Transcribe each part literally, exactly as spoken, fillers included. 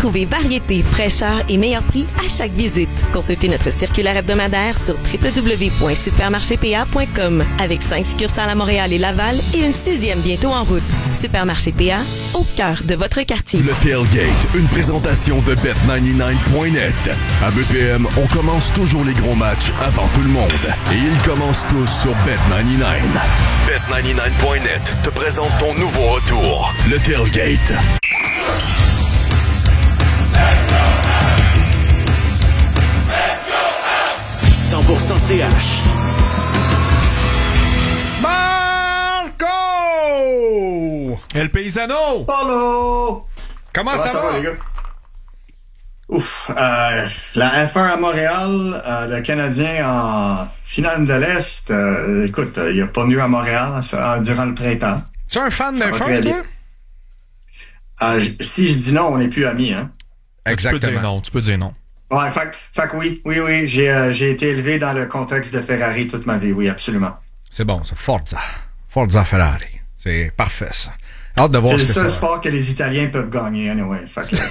Retrouvez variété, fraîcheur et meilleur prix à chaque visite. Consultez notre circulaire hebdomadaire sur w w w point supermarché p a point com avec cinq succursales à Montréal et Laval et une sixième bientôt en route. Supermarché P A, au cœur de votre quartier. Le Tailgate, une présentation de bet quatre-vingt-dix-neuf point net. À B P M, on commence toujours les gros matchs avant tout le monde. Et ils commencent tous sur bet quatre-vingt-dix-neuf. bet quatre-vingt-dix-neuf point net te présente ton nouveau retour, le Tailgate. cent pour cent C H. Marco! El Paisano! Hello! Comment, Comment ça, ça va? va, les gars? Ouf, euh, la F un à Montréal, euh, le Canadien en finale de l'Est, euh, écoute, il n'y a pas mieux à Montréal ça, durant le printemps. Tu es un fan de F un, toi? Euh, si je dis non, on n'est plus amis, hein? Exactement. Tu peux dire non, tu peux dire non. Ouais, fait, fait que oui, oui, oui, j'ai, euh, j'ai été élevé dans le contexte de Ferrari toute ma vie, oui, absolument. C'est bon, ça, Forza. Forza Ferrari. C'est parfait, ça. Hâte de voir c'est ce le que seul ça sport va. Que les Italiens peuvent gagner, anyway. Fait que,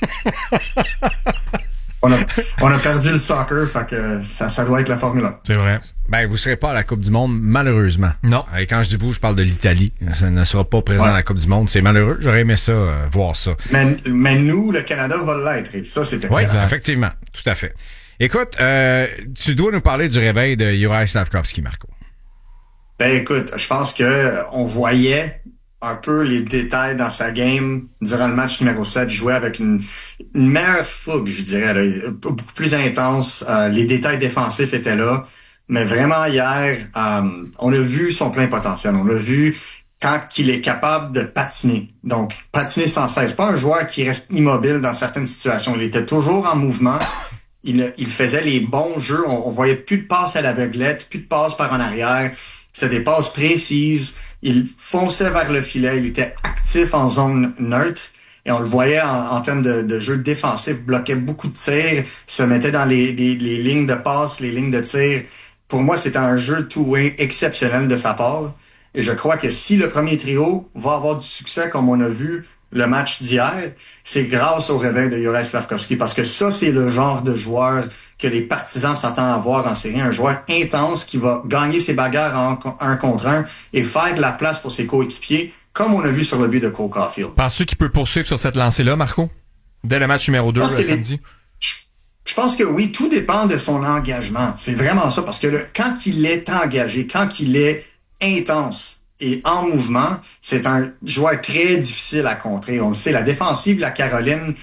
on, a, on a perdu le soccer, fait que ça, ça doit être la Formule un. C'est vrai. Ben, vous serez pas à la Coupe du Monde, malheureusement. Non. Et quand je dis vous, je parle de l'Italie. Ça ne sera pas présent ouais. à la Coupe du Monde. C'est malheureux. J'aurais aimé ça, euh, voir ça. Mais, mais nous, le Canada va l'être. Et ça, c'est excellent. Oui, effectivement. Tout à fait. Écoute, euh, tu dois nous parler du réveil de Juraj Slafkovský, Marco. Ben, écoute, je pense que on voyait un peu les détails dans sa game durant le match numéro sept. Il jouait avec une, une meilleure fougue, je dirais, là, beaucoup plus intense. Euh, les détails défensifs étaient là. Mais vraiment, hier, euh, on a vu son plein potentiel. On a vu quand il est capable de patiner. Donc, patiner sans cesse. Pas un joueur qui reste immobile dans certaines situations. Il était toujours en mouvement. Il, il faisait les bons jeux. On, on voyait plus de passes à l'aveuglette, plus de passes par en arrière. C'était des passes précises. Il fonçait vers le filet. Il était actif en zone neutre. Et on le voyait en, en termes de, de jeu défensif, bloquait beaucoup de tirs, se mettait dans les, les, les lignes de passe, les lignes de tir. Pour moi, c'était un jeu two-way exceptionnel de sa part. Et je crois que si le premier trio va avoir du succès, comme on a vu le match d'hier, c'est grâce au réveil de Juraj Slafkovský. Parce que ça, c'est le genre de joueur que les partisans s'attendent à voir en série. Un joueur intense qui va gagner ses bagarres en un contre un et faire de la place pour ses coéquipiers, comme on a vu sur le but de Cole Caulfield. Penses-tu qu'il peut poursuivre sur cette lancée-là, Marco? Dès le match numéro deux, le samedi? Je, je pense que oui, tout dépend de son engagement. C'est vraiment ça, parce que le, quand il est engagé, quand il est intense et en mouvement, c'est un joueur très difficile à contrer. On le sait, la défensive, la Caroline,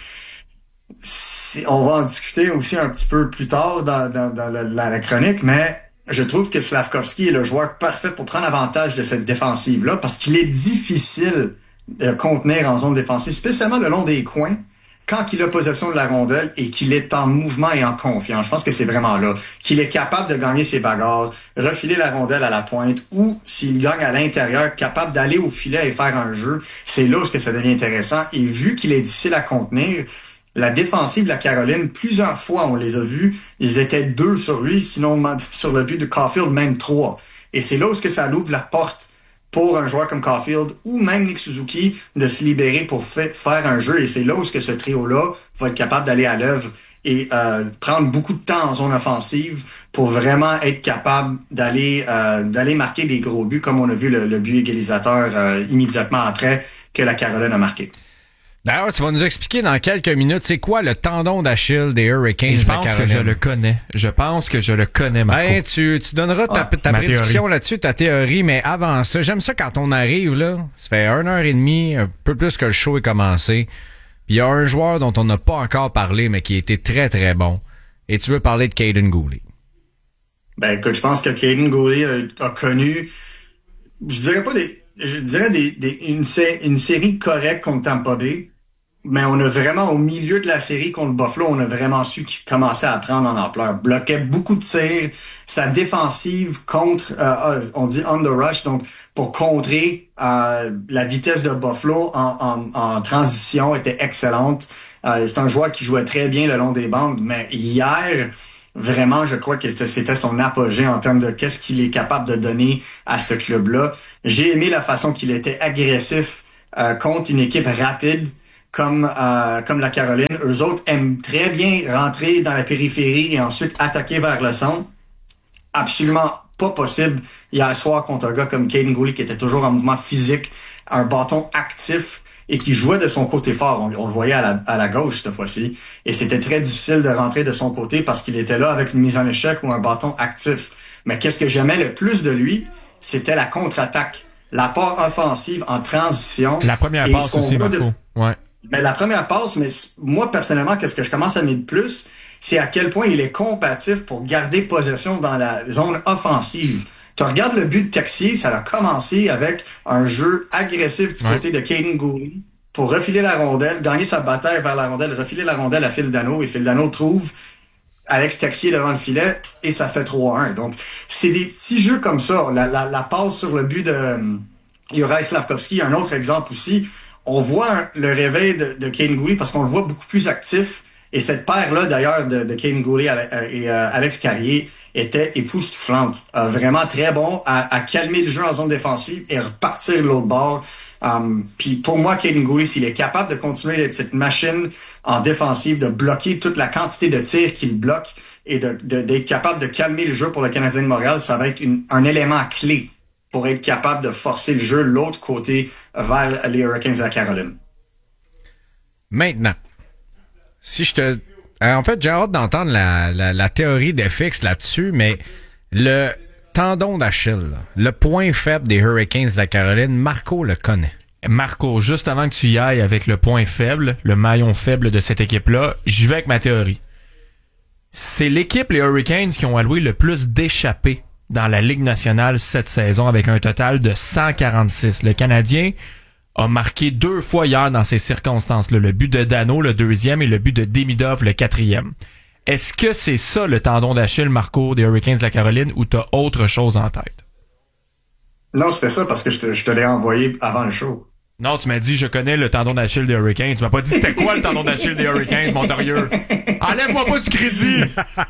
on va en discuter aussi un petit peu plus tard dans, dans, dans la, la, la chronique, mais je trouve que Slafkovský est le joueur parfait pour prendre avantage de cette défensive-là, parce qu'il est difficile de contenir en zone défensive, spécialement le long des coins, quand il a possession de la rondelle et qu'il est en mouvement et en confiance. Je pense que c'est vraiment là. Qu'il est capable de gagner ses bagarres, refiler la rondelle à la pointe, ou s'il gagne à l'intérieur, capable d'aller au filet et faire un jeu. C'est là où ça devient intéressant. Et vu qu'il est difficile à contenir, la défensive de la Caroline, plusieurs fois on les a vus, ils étaient deux sur lui, sinon sur le but de Caulfield, même trois. Et c'est là où ça ouvre la porte pour un joueur comme Caulfield ou même Nick Suzuki de se libérer pour fa- faire un jeu. Et c'est là où ce, ce trio-là va être capable d'aller à l'œuvre et euh, prendre beaucoup de temps en zone offensive pour vraiment être capable d'aller euh, d'aller marquer des gros buts, comme on a vu le, le but égalisateur euh, immédiatement après que la Caroline a marqué. D'ailleurs, tu vas nous expliquer dans quelques minutes, c'est quoi le tendon d'Achille des Hurricanes de Caroline? Je pense que je le connais. Je pense que je le connais, Marco. Ben, tu, tu donneras ta, ah, ta prédiction là-dessus, ta théorie, mais avant ça, j'aime ça quand on arrive, là, ça fait une heure et demie, un peu plus que le show est commencé, puis il y a un joueur dont on n'a pas encore parlé, mais qui a été très, très bon, et tu veux parler de Kaiden Guhle. Ben, écoute, je pense que Kaiden Guhle a, a connu, je dirais pas des... Je dirais des, des, une, une série correcte contre Tampa Bay, mais on a vraiment, au milieu de la série contre Buffalo, on a vraiment su qu'il commençait à prendre en ampleur. Bloquait beaucoup de tirs. Sa défensive contre, euh, on dit on the rush, donc pour contrer euh, la vitesse de Buffalo en, en, en transition était excellente. Euh, c'est un joueur qui jouait très bien le long des bandes, mais hier... Vraiment, je crois que c'était son apogée en termes de qu'est-ce qu'il est capable de donner à ce club-là. J'ai aimé la façon qu'il était agressif euh, contre une équipe rapide. comme euh, comme la Caroline. Eux autres aiment très bien rentrer dans la périphérie et ensuite attaquer vers le centre. Absolument pas possible hier soir contre un gars comme Kaiden Guhle qui était toujours en mouvement physique, un bâton actif et qui jouait de son côté fort. On, on le voyait à la, à la gauche cette fois-ci. Et c'était très difficile de rentrer de son côté parce qu'il était là avec une mise en échec ou un bâton actif. Mais qu'est-ce que j'aimais le plus de lui? C'était la contre-attaque. L'apport offensif en transition. La première et passe aussi, Marco. De... Ouais. Mais la première passe, mais moi, personnellement, qu'est-ce que je commence à aimer de plus? C'est à quel point il est combatif pour garder possession dans la zone offensive. Tu regardes le but de Texier, ça a commencé avec un jeu agressif du ouais. côté de Kaiden Guhle pour refiler la rondelle, gagner sa bataille vers la rondelle, refiler la rondelle à Phil Danault, et Phil Danault trouve Alex Texier devant le filet, et ça fait trois un. Donc, c'est des petits jeux comme ça. La, la, la passe sur le but de um, Juraj Slafkovský, un autre exemple aussi. On voit un, le réveil de, de Kaiden Guhle parce qu'on le voit beaucoup plus actif. Et cette paire-là, d'ailleurs, de, de Kaiden Guhle et, et euh, Alex Carrier était époustouflante. Euh, vraiment très bon à, à calmer le jeu en zone défensive et repartir de l'autre bord. Um, Puis pour moi, Kaiden Guhle, s'il est capable de continuer d'être cette machine en défensive, de bloquer toute la quantité de tirs qu'il bloque et de, de, d'être capable de calmer le jeu pour le Canadien de Montréal, ça va être une, un élément clé pour être capable de forcer le jeu de l'autre côté vers les Hurricanes de la Caroline. Maintenant, si je te... En fait, j'ai hâte d'entendre la, la, la théorie d'F X là-dessus, mais le tendon d'Achille, le point faible des Hurricanes de la Caroline, Marco le connaît. Marco, juste avant que tu y ailles avec le point faible, le maillon faible de cette équipe-là, j'y vais avec ma théorie. C'est l'équipe, les Hurricanes, qui ont alloué le plus d'échappées dans la Ligue nationale cette saison, avec un total de cent quarante-six. Le Canadien a marqué deux fois hier dans ces circonstances-là. Le but de Danault, le deuxième, et le but de Demidov, le quatrième. Est-ce que c'est ça le tendon d'Achille, Marco, des Hurricanes de la Caroline, ou t'as autre chose en tête? Non, c'était ça parce que je te, je te l'ai envoyé avant le show. Non, tu m'as dit, je connais le tendon d'Achille des Hurricanes. Tu m'as pas dit c'était quoi le tendon d'Achille des Hurricanes, Montorieux. Enlève-moi pas du crédit!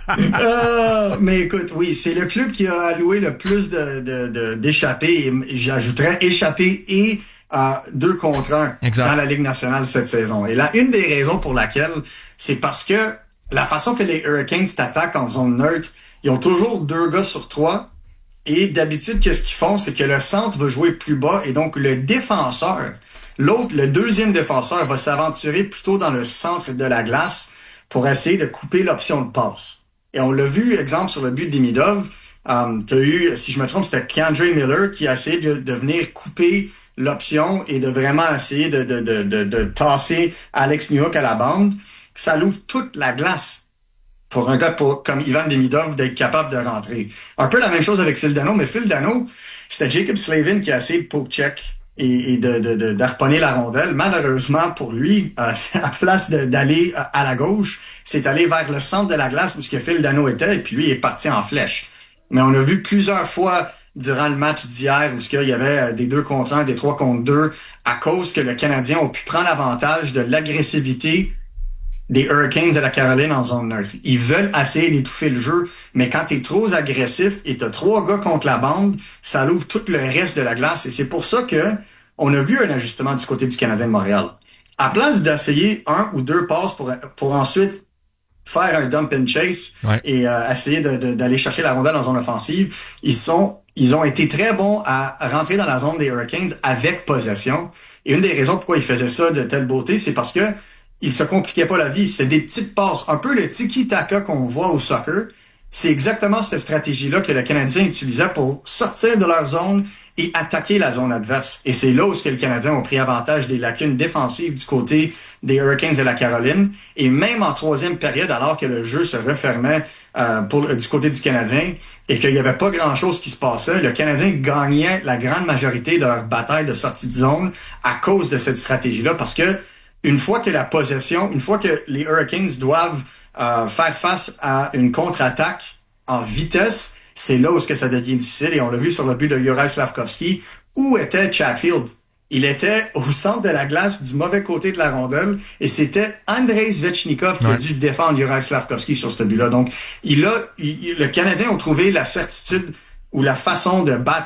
euh, mais écoute, oui, c'est le club qui a alloué le plus de, de, de, d'échappées. Et j'ajouterais échappées et euh, deux contre un exact. Dans la Ligue nationale cette saison. Et là, une des raisons pour laquelle, c'est parce que la façon que les Hurricanes t'attaquent en zone neutre, ils ont toujours deux gars sur trois. Et d'habitude, qu'est-ce qu'ils font? C'est que le centre va jouer plus bas et donc le défenseur, l'autre, le deuxième défenseur, va s'aventurer plutôt dans le centre de la glace pour essayer de couper l'option de passe. Et on l'a vu, exemple, sur le but de Demidov, um, tu as eu, si je me trompe, c'était K'Andre Miller qui a essayé de, de venir couper l'option et de vraiment essayer de, de, de, de, de tasser Alex Newhook à la bande. Ça l'ouvre toute la glace pour un gars pour, comme Ivan Demidov d'être capable de rentrer. Un peu la même chose avec Phil Danault, mais Phil Danault, c'était Jacob Slavin qui a essayé de poke-check et, et de, de, de, d'harponner la rondelle. Malheureusement pour lui, euh, à place de, d'aller à la gauche, c'est allé vers le centre de la glace où ce que Phil Danault était, et puis lui est parti en flèche. Mais on a vu plusieurs fois durant le match d'hier où ce qu'il y avait des deux contre un, des trois contre deux, à cause que le Canadien a pu prendre avantage de l'agressivité des Hurricanes de la Caroline en zone neutre. Ils veulent essayer d'étouffer le jeu, mais quand t'es trop agressif et t'as trois gars contre la bande, ça l'ouvre tout le reste de la glace. Et c'est pour ça que on a vu un ajustement du côté du Canadien de Montréal. À place d'essayer un ou deux passes pour, pour ensuite faire un dump and chase ouais. et euh, essayer de, de, d'aller chercher la rondelle en zone offensive, ils sont ils ont été très bons à rentrer dans la zone des Hurricanes avec possession. Et une des raisons pourquoi ils faisaient ça de telle beauté, c'est parce que ils se compliquaient pas la vie. C'était des petites passes. Un peu le tiki-taka qu'on voit au soccer. C'est exactement cette stratégie-là que le Canadien utilisait pour sortir de leur zone et attaquer la zone adverse. Et c'est là où ce que le Canadien ont pris avantage des lacunes défensives du côté des Hurricanes de la Caroline. Et même en troisième période, alors que le jeu se refermait euh, pour, du côté du Canadien et qu'il n'y avait pas grand-chose qui se passait, le Canadien gagnait la grande majorité de leur bataille de sortie de zone à cause de cette stratégie-là. Parce que une fois que la possession, une fois que les Hurricanes doivent euh, faire face à une contre-attaque en vitesse, c'est là où ce que ça devient difficile. Et on l'a vu sur le but de Juraj Slafkovský. Où était Chatfield? Il était au centre de la glace du mauvais côté de la rondelle et c'était Andrei Svechnikov qui ouais. a dû défendre Juraj Slafkovský sur ce but-là. Donc, il a, il, le Canadien a trouvé la certitude ou la façon de battre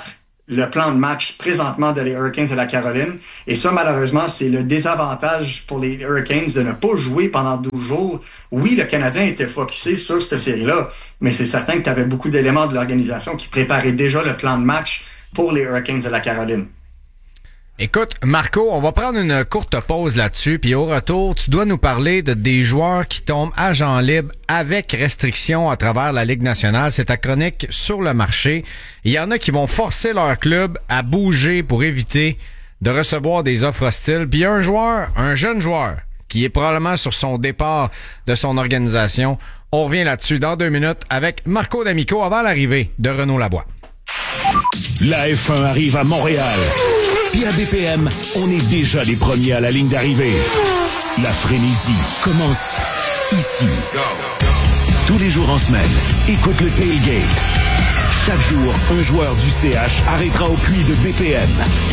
le plan de match présentement de les Hurricanes de la Caroline. Et ça, malheureusement, c'est le désavantage pour les Hurricanes de ne pas jouer pendant douze jours. Oui, le Canadien était focusé sur cette série-là, mais c'est certain que tu avais beaucoup d'éléments de l'organisation qui préparaient déjà le plan de match pour les Hurricanes de la Caroline. Écoute, Marco, on va prendre une courte pause là-dessus, puis au retour, tu dois nous parler de des joueurs qui tombent agents libres avec restrictions à travers la Ligue nationale. C'est ta chronique sur le marché. Il y en a qui vont forcer leur club à bouger pour éviter de recevoir des offres hostiles. Puis il y a un joueur, un jeune joueur, qui est probablement sur son départ de son organisation. On revient là-dessus dans deux minutes avec Marco D'Amico avant l'arrivée de Renaud Laboie. La F un arrive à Montréal. Puis à B P M, on est déjà les premiers à la ligne d'arrivée. La frénésie commence ici. Tous les jours en semaine, écoute le Tailgate. Chaque jour, un joueur du C H arrêtera au puits de B P M.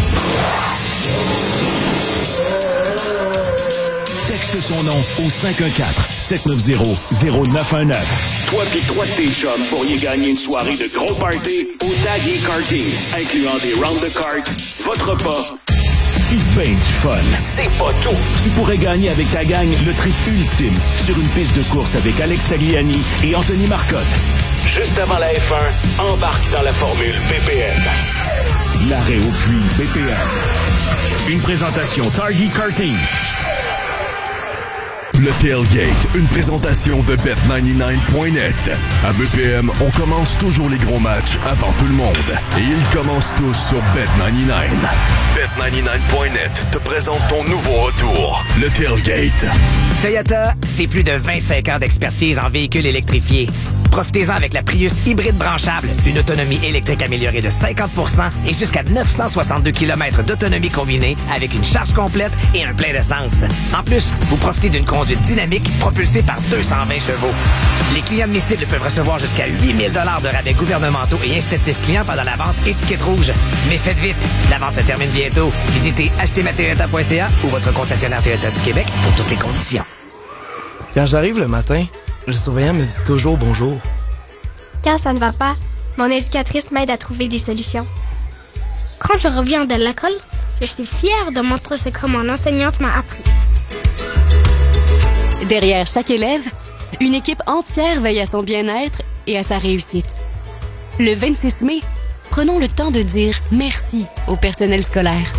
Texte son nom au cinq un quatre, sept neuf zéro, zéro neuf un neuf. Toi pis trois de tes chums pourriez gagner une soirée de gros party au Taggy Karting, incluant des rounds de cartes, votre repas, puis ben du fun. C'est pas tout! Tu pourrais gagner avec ta gang le trip ultime sur une piste de course avec Alex Tagliani et Anthony Marcotte. Juste avant la F un, embarque dans la formule B P M. L'arrêt au puits B P M. Une présentation Target Karting. Le Tailgate, une présentation de bet quatre-vingt-dix-neuf point net. À B P M, on commence toujours les gros matchs avant tout le monde. Et ils commencent tous sur bet quatre-vingt-dix-neuf. bet quatre-vingt-dix-neuf point net te présente ton nouveau retour, le Tailgate. Toyota, c'est plus de vingt-cinq ans d'expertise en véhicules électrifiés. Profitez-en avec la Prius hybride branchable, une autonomie électrique améliorée de cinquante pour cent et jusqu'à neuf cent soixante-deux kilomètres d'autonomie combinée avec une charge complète et un plein d'essence. En plus, vous profitez d'une conduite dynamique propulsée par deux cent vingt chevaux. Les clients admissibles peuvent recevoir jusqu'à huit mille dollars de rabais gouvernementaux et incitatifs clients pendant la vente étiquette rouge. Mais faites vite, la vente se termine bientôt. Visitez acheter ma toyota point c a ou votre concessionnaire Toyota du Québec pour toutes les conditions. Quand j'arrive le matin, le surveillant me dit toujours bonjour. Quand ça ne va pas, mon éducatrice m'aide à trouver des solutions. Quand je reviens de l'école, je suis fière de montrer ce que mon enseignante m'a appris. Derrière chaque élève, une équipe entière veille à son bien-être et à sa réussite. Le vingt-six mai, prenons le temps de dire merci au personnel scolaire.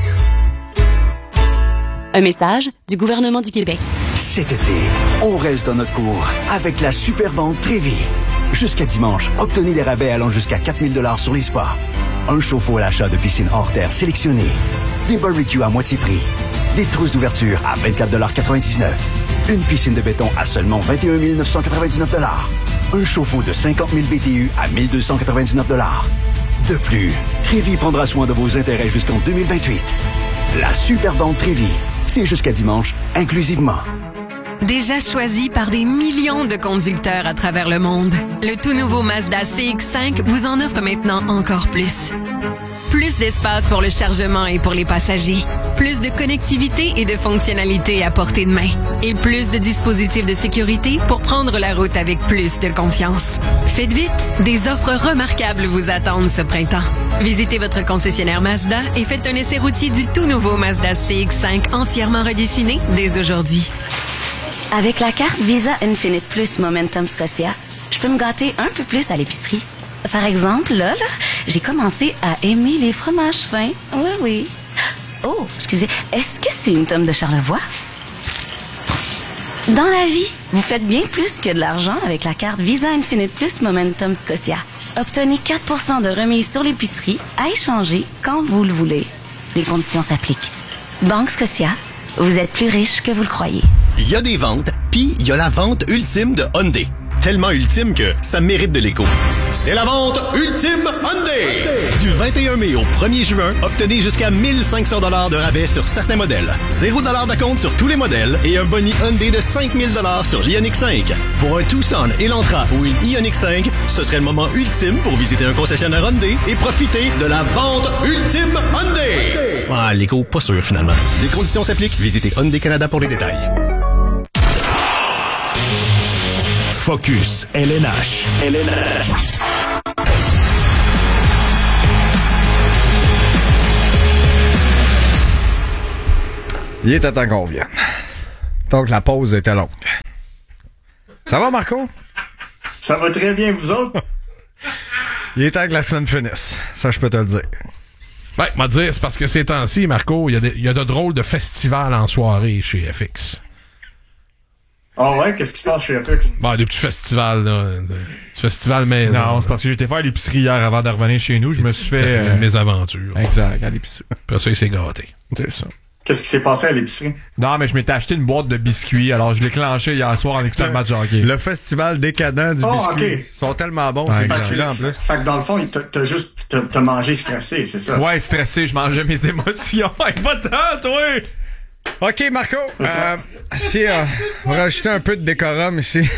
Un message du gouvernement du Québec. Cet été, on reste dans notre cours avec la super vente Trévis. Jusqu'à dimanche, obtenez des rabais allant jusqu'à quatre mille dollars sur les spas. Un chauffe-eau à l'achat de piscine hors terre sélectionnée. Des barbecues à moitié prix. Des trousses d'ouverture à vingt-quatre dollars quatre-vingt-dix-neuf. Une piscine de béton à seulement vingt et un mille neuf cent quatre-vingt-dix-neuf dollars. Un chauffe-eau de cinquante mille B T U à mille deux cent quatre-vingt-dix-neuf dollars. De plus, Trévis prendra soin de vos intérêts jusqu'en deux mille vingt-huit. La super vente Trévis, c'est jusqu'à dimanche, inclusivement. Déjà choisi par des millions de conducteurs à travers le monde, le tout nouveau Mazda C X cinq vous en offre maintenant encore plus. Plus d'espace pour le chargement et pour les passagers. Plus de connectivité et de fonctionnalités à portée de main. Et plus de dispositifs de sécurité pour prendre la route avec plus de confiance. Faites vite, des offres remarquables vous attendent ce printemps. Visitez votre concessionnaire Mazda et faites un essai routier du tout nouveau Mazda C X cinq entièrement redessiné dès aujourd'hui. Avec la carte Visa Infinite Plus Momentum Scotia, je peux me gâter un peu plus à l'épicerie. Par exemple, là, là, j'ai commencé à aimer les fromages fins. Oui, oui. Oh, excusez, est-ce que c'est une tome de Charlevoix? Dans la vie, vous faites bien plus que de l'argent avec la carte Visa Infinite Plus Momentum Scotia. Obtenez quatre pour cent de remise sur l'épicerie à échanger quand vous le voulez. Les conditions s'appliquent. Banque Scotia, vous êtes plus riche que vous le croyez. Il y a des ventes, puis il y a la vente ultime de Hyundai. Tellement ultime que ça mérite de l'écho. C'est la vente ultime Hyundai! Du vingt et un mai au premier juin, obtenez jusqu'à mille cinq cents dollars de rabais sur certains modèles. zéro dollar d'acompte sur tous les modèles et un boni Hyundai de cinq mille dollars sur l'Ioniq cinq. Pour un Tucson, Elantra ou une Ioniq cinq, ce serait le moment ultime pour visiter un concessionnaire Hyundai et profiter de la vente ultime Hyundai! Ah, l'écho, pas sûr finalement. Les conditions s'appliquent. Visitez Hyundai Canada pour les détails. Focus L N H. L N H. Il est à temps qu'on vienne. Donc, la pause était longue. Ça va, Marco? Ça va très bien, vous autres? Il est temps que la semaine finisse. Ça, je peux te le dire. Ben, m'a dire, c'est parce que ces temps-ci, Marco, il y a de, il y a de drôles de festivals en soirée chez F X. Ah oh ouais? Qu'est-ce qui se passe chez F X? Ben, des petits festivals, là. Des petits festivals maison. Non, c'est parce que j'étais faire l'épicerie hier avant de revenir chez nous. Je me suis fait... Euh... Mes aventures. Exact, à l'épicerie. Après ça, il s'est gâté. C'est ça. Qu'est-ce qui s'est passé à l'épicerie? Non, mais je m'étais acheté une boîte de biscuits, alors je l'ai clenché hier soir en écoutant le match de hockey. Le festival décadent du oh, biscuit. Okay. Ils sont tellement bons, ouais, ces biscuits-là, en plus. Fait que dans le fond, t'as, t'as juste t'as, t'as mangé stressé, c'est ça? Ouais, stressé, je mangeais mes émotions. Hey, pas tant, toi! OK, Marco, euh, si euh, on va rajouter un peu de décorum ici.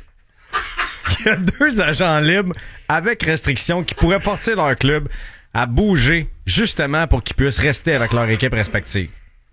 Il y a deux agents libres avec restrictions qui pourraient forcer leur club à bouger, justement pour qu'ils puissent rester avec leur équipe respective.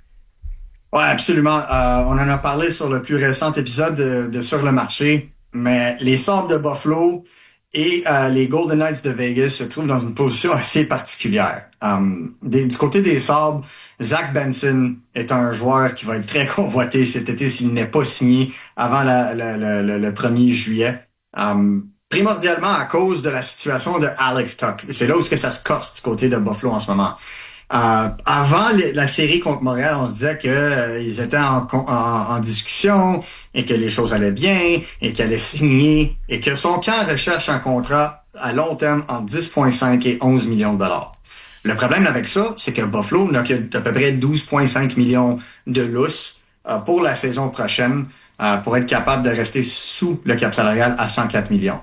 Ouais, absolument. Euh, on en a parlé sur le plus récent épisode de, de Sur le marché, mais les Sabres de Buffalo et euh, les Golden Knights de Vegas se trouvent dans une position assez particulière. Um, des, du côté des Sabres, Zach Benson est un joueur qui va être très convoité cet été s'il n'est pas signé avant la, la, la, la, le premier juillet. Um, primordialement à cause de la situation de Alex Tuch. C'est là où que ça se corse du côté de Buffalo en ce moment. Euh, avant les, la série contre Montréal, on se disait que euh, ils étaient en, en, en discussion et que les choses allaient bien et qu'il allait signer et que son camp recherche un contrat à long terme entre dix virgule cinq et onze millions de dollars. Le problème avec ça, c'est que Buffalo n'a qu'à peu près douze virgule cinq millions de lousse euh, pour la saison prochaine euh, pour être capable de rester sous le cap salarial à cent quatre millions.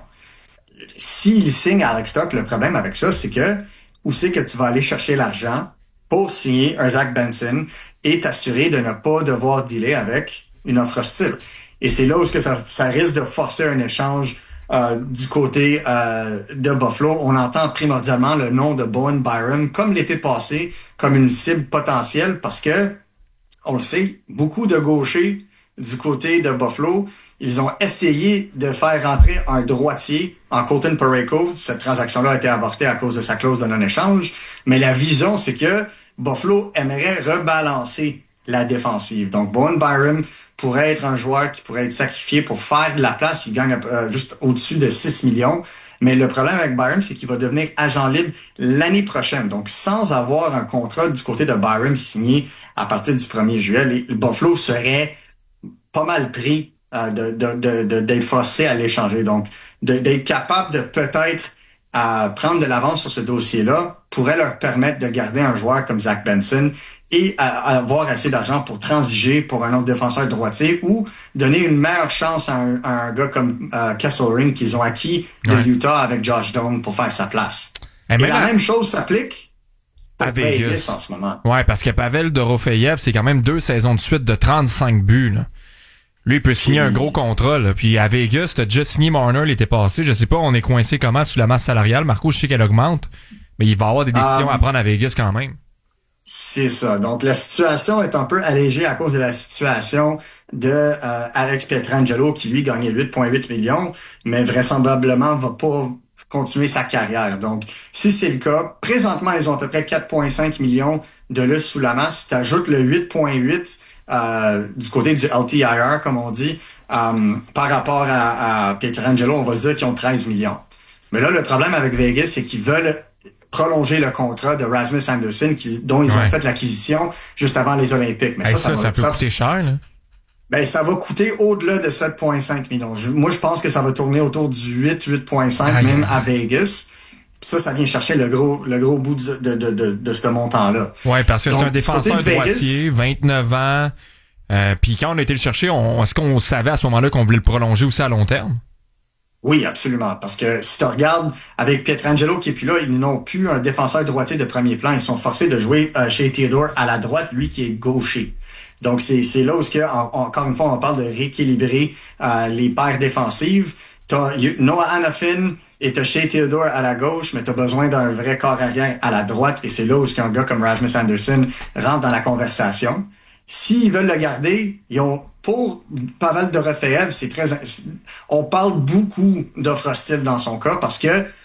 S'il signe Alex Tuch, le problème avec ça, c'est que où c'est que tu vas aller chercher l'argent pour signer un Zach Benson et t'assurer de ne pas devoir dealer avec une offre hostile. Et c'est là où que ça, ça risque de forcer un échange euh, du côté euh, de Buffalo. On entend primordialement le nom de Bowen Byram, comme l'été passé, comme une cible potentielle parce que, on le sait, beaucoup de gauchers du côté de Buffalo, ils ont essayé de faire rentrer un droitier en Colton Parayko. Cette transaction-là a été avortée à cause de sa clause de non-échange. Mais la vision, c'est que Buffalo aimerait rebalancer la défensive. Donc, Bowen Byram pourrait être un joueur qui pourrait être sacrifié pour faire de la place. Il gagne euh, juste au-dessus de six millions. Mais le problème avec Byram, c'est qu'il va devenir agent libre l'année prochaine. Donc, sans avoir un contrat du côté de Byram signé à partir du premier juillet, les, le Buffalo serait pas mal pris euh, de, de, de, de, d'être forcé à l'échanger. Donc, de, d'être capable de peut-être euh, prendre de l'avance sur ce dossier-là pourrait leur permettre de garder un joueur comme Zach Benson et à, à avoir assez d'argent pour transiger pour un autre défenseur droitier ou donner une meilleure chance à un, à un gars comme euh, Kesselring qu'ils ont acquis de ouais. Utah avec Josh Doan pour faire sa place. Et, et la à... même chose s'applique à Vegas. Vegas en ce moment. Ouais, parce que Pavel Dorofeyev, c'est quand même deux saisons de suite de trente-cinq buts, là. Lui, il peut signer puis... un gros contrat, là. Puis à Vegas, t'as déjà signé Marner l'été passé. Je sais pas, on est coincé comment sous la masse salariale. Marco, je sais qu'elle augmente, mais il va y avoir des décisions um, à prendre à Vegas quand même. C'est ça. Donc, la situation est un peu allégée à cause de la situation de euh, Alex Pietrangelo, qui, lui, gagnait huit virgule huit millions, mais vraisemblablement va pas continuer sa carrière. Donc, si c'est le cas, présentement, ils ont à peu près quatre virgule cinq millions de lousse sous la masse. Si t'ajoutes le huit virgule huit euh, du côté du L T I R, comme on dit, euh, par rapport à, à Pietrangelo, on va se dire qu'ils ont treize millions. Mais là, le problème avec Vegas, c'est qu'ils veulent prolonger le contrat de Rasmus Anderson qui, dont ils ouais. ont fait l'acquisition juste avant les Olympiques. Mais hey, ça, ça, ça, va, ça peut ça, coûter cher, là. Ben, ça va coûter au-delà de sept virgule cinq millions. Je, moi, je pense que ça va tourner autour du huit, huit virgule cinq, ah, même à Vegas. Puis ça, ça vient chercher le gros, le gros bout de, de, de, de, de ce montant-là. Ouais, parce que Donc, c'est un défenseur droitier, vingt-neuf ans. Euh, puis quand on a été le chercher, on, est-ce qu'on savait à ce moment-là qu'on voulait le prolonger aussi à long terme? Oui, absolument. Parce que si tu regardes avec Pietrangelo qui est plus là, ils n'ont plus un défenseur droitier de premier plan. Ils sont forcés de jouer euh, chez Theodore à la droite, lui qui est gaucher. Donc c'est c'est là où ce que en, encore une fois on parle de rééquilibrer euh, les paires défensives. T'as Noah Hanifin et t'as Shea Theodore à la gauche, mais t'as besoin d'un vrai corps arrière à la droite. Et c'est là où ce qu'un gars comme Rasmus Anderson rentre dans la conversation. S'ils veulent le garder, ils ont pour Pavel Dorofeyev, c'est très on parle beaucoup d'offres hostiles dans son cas parce que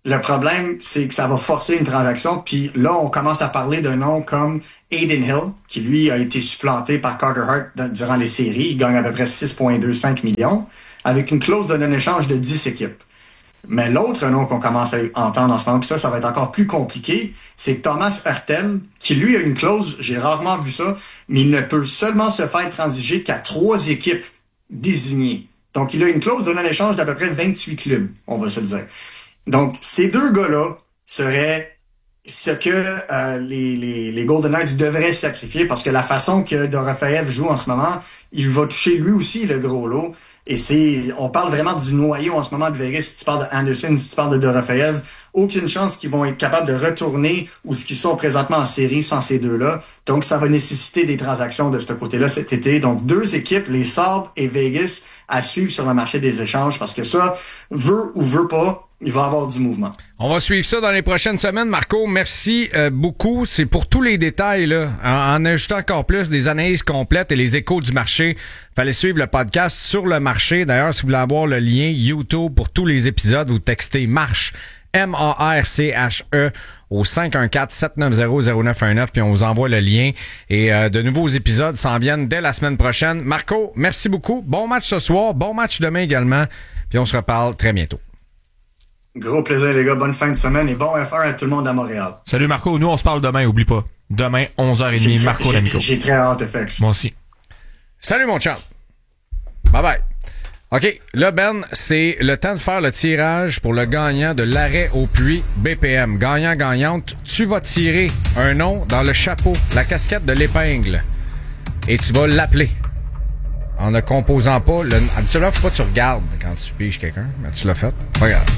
Le problème, c'est que ça va forcer une transaction. Puis là, on commence à parler d'un nom comme Aiden Hill, qui lui a été supplanté par Carter Hart durant les séries. Il gagne à peu près six virgule vingt-cinq millions, avec une clause de non-échange de dix équipes. Mais l'autre nom qu'on commence à entendre en ce moment, puis ça, ça va être encore plus compliqué, c'est Thomas Hurtel, qui lui a une clause, j'ai rarement vu ça, mais il ne peut seulement se faire transiger qu'à trois équipes désignées. Donc, il a une clause de non-échange d'à peu près vingt-huit clubs, on va se le dire. Donc, ces deux gars-là seraient ce que euh, les, les, les Golden Knights devraient sacrifier, parce que la façon que Dorofeev joue en ce moment, il va toucher lui aussi le gros lot. Et c'est, on parle vraiment du noyau en ce moment de Vegas. Si tu parles de Anderson, si tu parles de Dorofeev, aucune chance qu'ils vont être capables de retourner où ce qu'ils sont présentement en série sans ces deux-là. Donc, ça va nécessiter des transactions de ce côté-là cet été. Donc, deux équipes, les Sabres et Vegas, à suivre sur le marché des échanges, parce que ça, veut ou veut pas, il va y avoir du mouvement. On va suivre ça dans les prochaines semaines. Marco, merci euh, beaucoup. C'est pour tous les détails, là. En, en ajoutant encore plus des analyses complètes et les échos du marché. Fallait suivre le podcast sur le marché. D'ailleurs, si vous voulez avoir le lien YouTube pour tous les épisodes, vous textez MARCHE, M A R C H E, au cinq un quatre, sept neuf zéro, zéro neuf un neuf, puis on vous envoie le lien. Et euh, de nouveaux épisodes s'en viennent dès la semaine prochaine. Marco, merci beaucoup. Bon match ce soir, bon match demain également. Puis on se reparle très bientôt. Gros plaisir, les gars. Bonne fin de semaine et bon F R à tout le monde à Montréal. Salut Marco. Nous, on se parle demain. Oublie pas. Demain, onze heures trente, Marco D'Amico. J'ai très hâte, F X. Moi aussi. Salut, mon chum. Bye bye. OK. Là, Ben, c'est le temps de faire le tirage pour le gagnant de l'arrêt au puits B P M. Gagnant-gagnante, tu vas tirer un nom dans le chapeau, la casquette de l'épingle. Et tu vas l'appeler. En ne composant pas le... Habituellement, faut pas que tu regardes quand tu piges quelqu'un. Mais tu l'as fait. Regarde.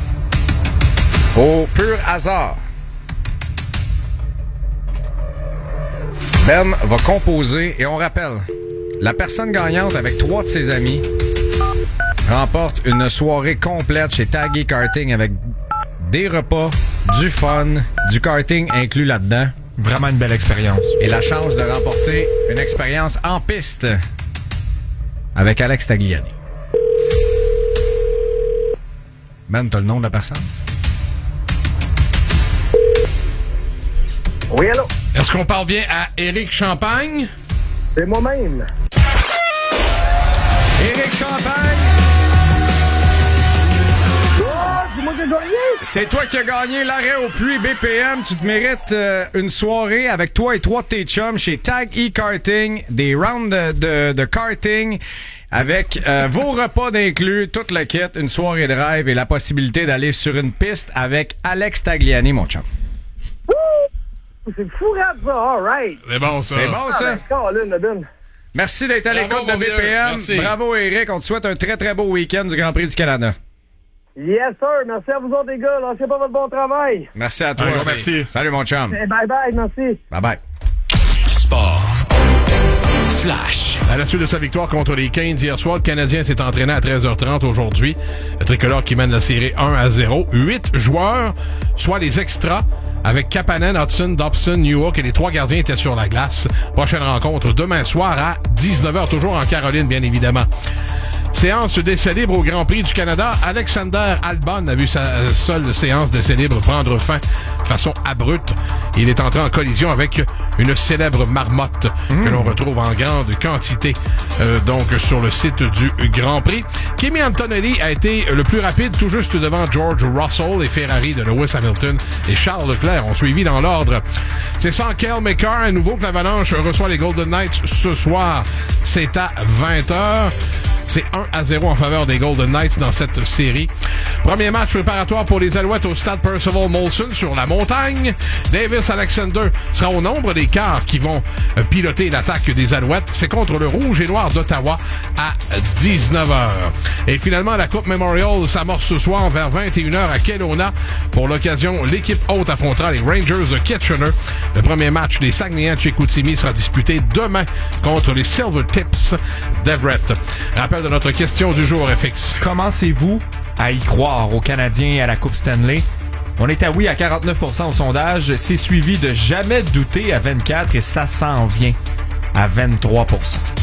Au pur hasard, Ben va composer et on rappelle, la personne gagnante avec trois de ses amis remporte une soirée complète chez Taggy Karting avec des repas, du fun, du karting inclus là-dedans. Vraiment une belle expérience. Et la chance de remporter une expérience en piste avec Alex Tagliani. Ben, t'as le nom de la personne? Oui, allô? Est-ce qu'on parle bien à Éric Champagne? C'est moi-même. Éric Champagne! Oh, c'est moi qui ai gagné! C'est toi qui as gagné l'arrêt au puits B P M. Tu te mérites euh, une soirée avec toi et trois de tes chums chez Tag E-Karting, des rounds de, de, de karting avec euh, vos repas d'inclus, toute le kit, une soirée de rêve et la possibilité d'aller sur une piste avec Alex Tagliani, mon chum. C'est fou, rap, ça. All right. C'est bon, ça. C'est bon, ça. Ah, ben, Merci d'être à l'écoute de B P M. Merci. Bravo, Eric. On te souhaite un très, très beau week-end du Grand Prix du Canada. Yes, sir. Merci à vous autres, les gars. Lâchez pas votre bon travail. Merci à toi. Ouais, merci. Salut, mon chum. Bye-bye. Merci. Bye-bye. Sport. Flash. À la suite de sa victoire contre les Canes hier soir, le Canadien s'est entraîné à treize heures trente aujourd'hui. Le tricolore qui mène la série un à zéro. Huit joueurs, soit les extras, avec Kapanen, Hudson, Dobson, Newhook et les trois gardiens étaient sur la glace. Prochaine rencontre demain soir à dix-neuf heures, toujours en Caroline, bien évidemment. Séance d'essai libre au Grand Prix du Canada. Alexander Albon a vu sa seule séance d'essai libre prendre fin de façon abrupte. Il est entré en collision avec une célèbre marmotte mmh. que l'on retrouve en grande quantité euh, donc sur le site du Grand Prix. Kimi Antonelli a été le plus rapide, tout juste devant George Russell et Ferrari de Lewis Hamilton et Charles Leclerc ont suivi dans l'ordre. C'est sans Cale Makar, à nouveau que l'Avalanche reçoit les Golden Knights ce soir. C'est à vingt heures. C'est un à zéro en faveur des Golden Knights dans cette série. Premier match préparatoire pour les Alouettes au stade Percival Molson sur la montagne. Davis Alexander sera au nombre des quarts qui vont piloter l'attaque des Alouettes. C'est contre le Rouge et Noir d'Ottawa à dix-neuf heures. Et finalement, la Coupe Memorial s'amorce ce soir vers vingt et une heures à Kelowna. Pour l'occasion, l'équipe haute affrontera les Rangers de Kitchener. Le premier match des Saguenayens de Chicoutimi sera disputé demain contre les Silver Tips d'Everett. Rappel de notre question du jour, F X. Commencez-vous à y croire aux Canadiens et à la Coupe Stanley? On est à oui à quarante-neuf pour cent au sondage. C'est suivi de jamais douter à vingt-quatre et ça s'en vient à vingt-trois pour cent.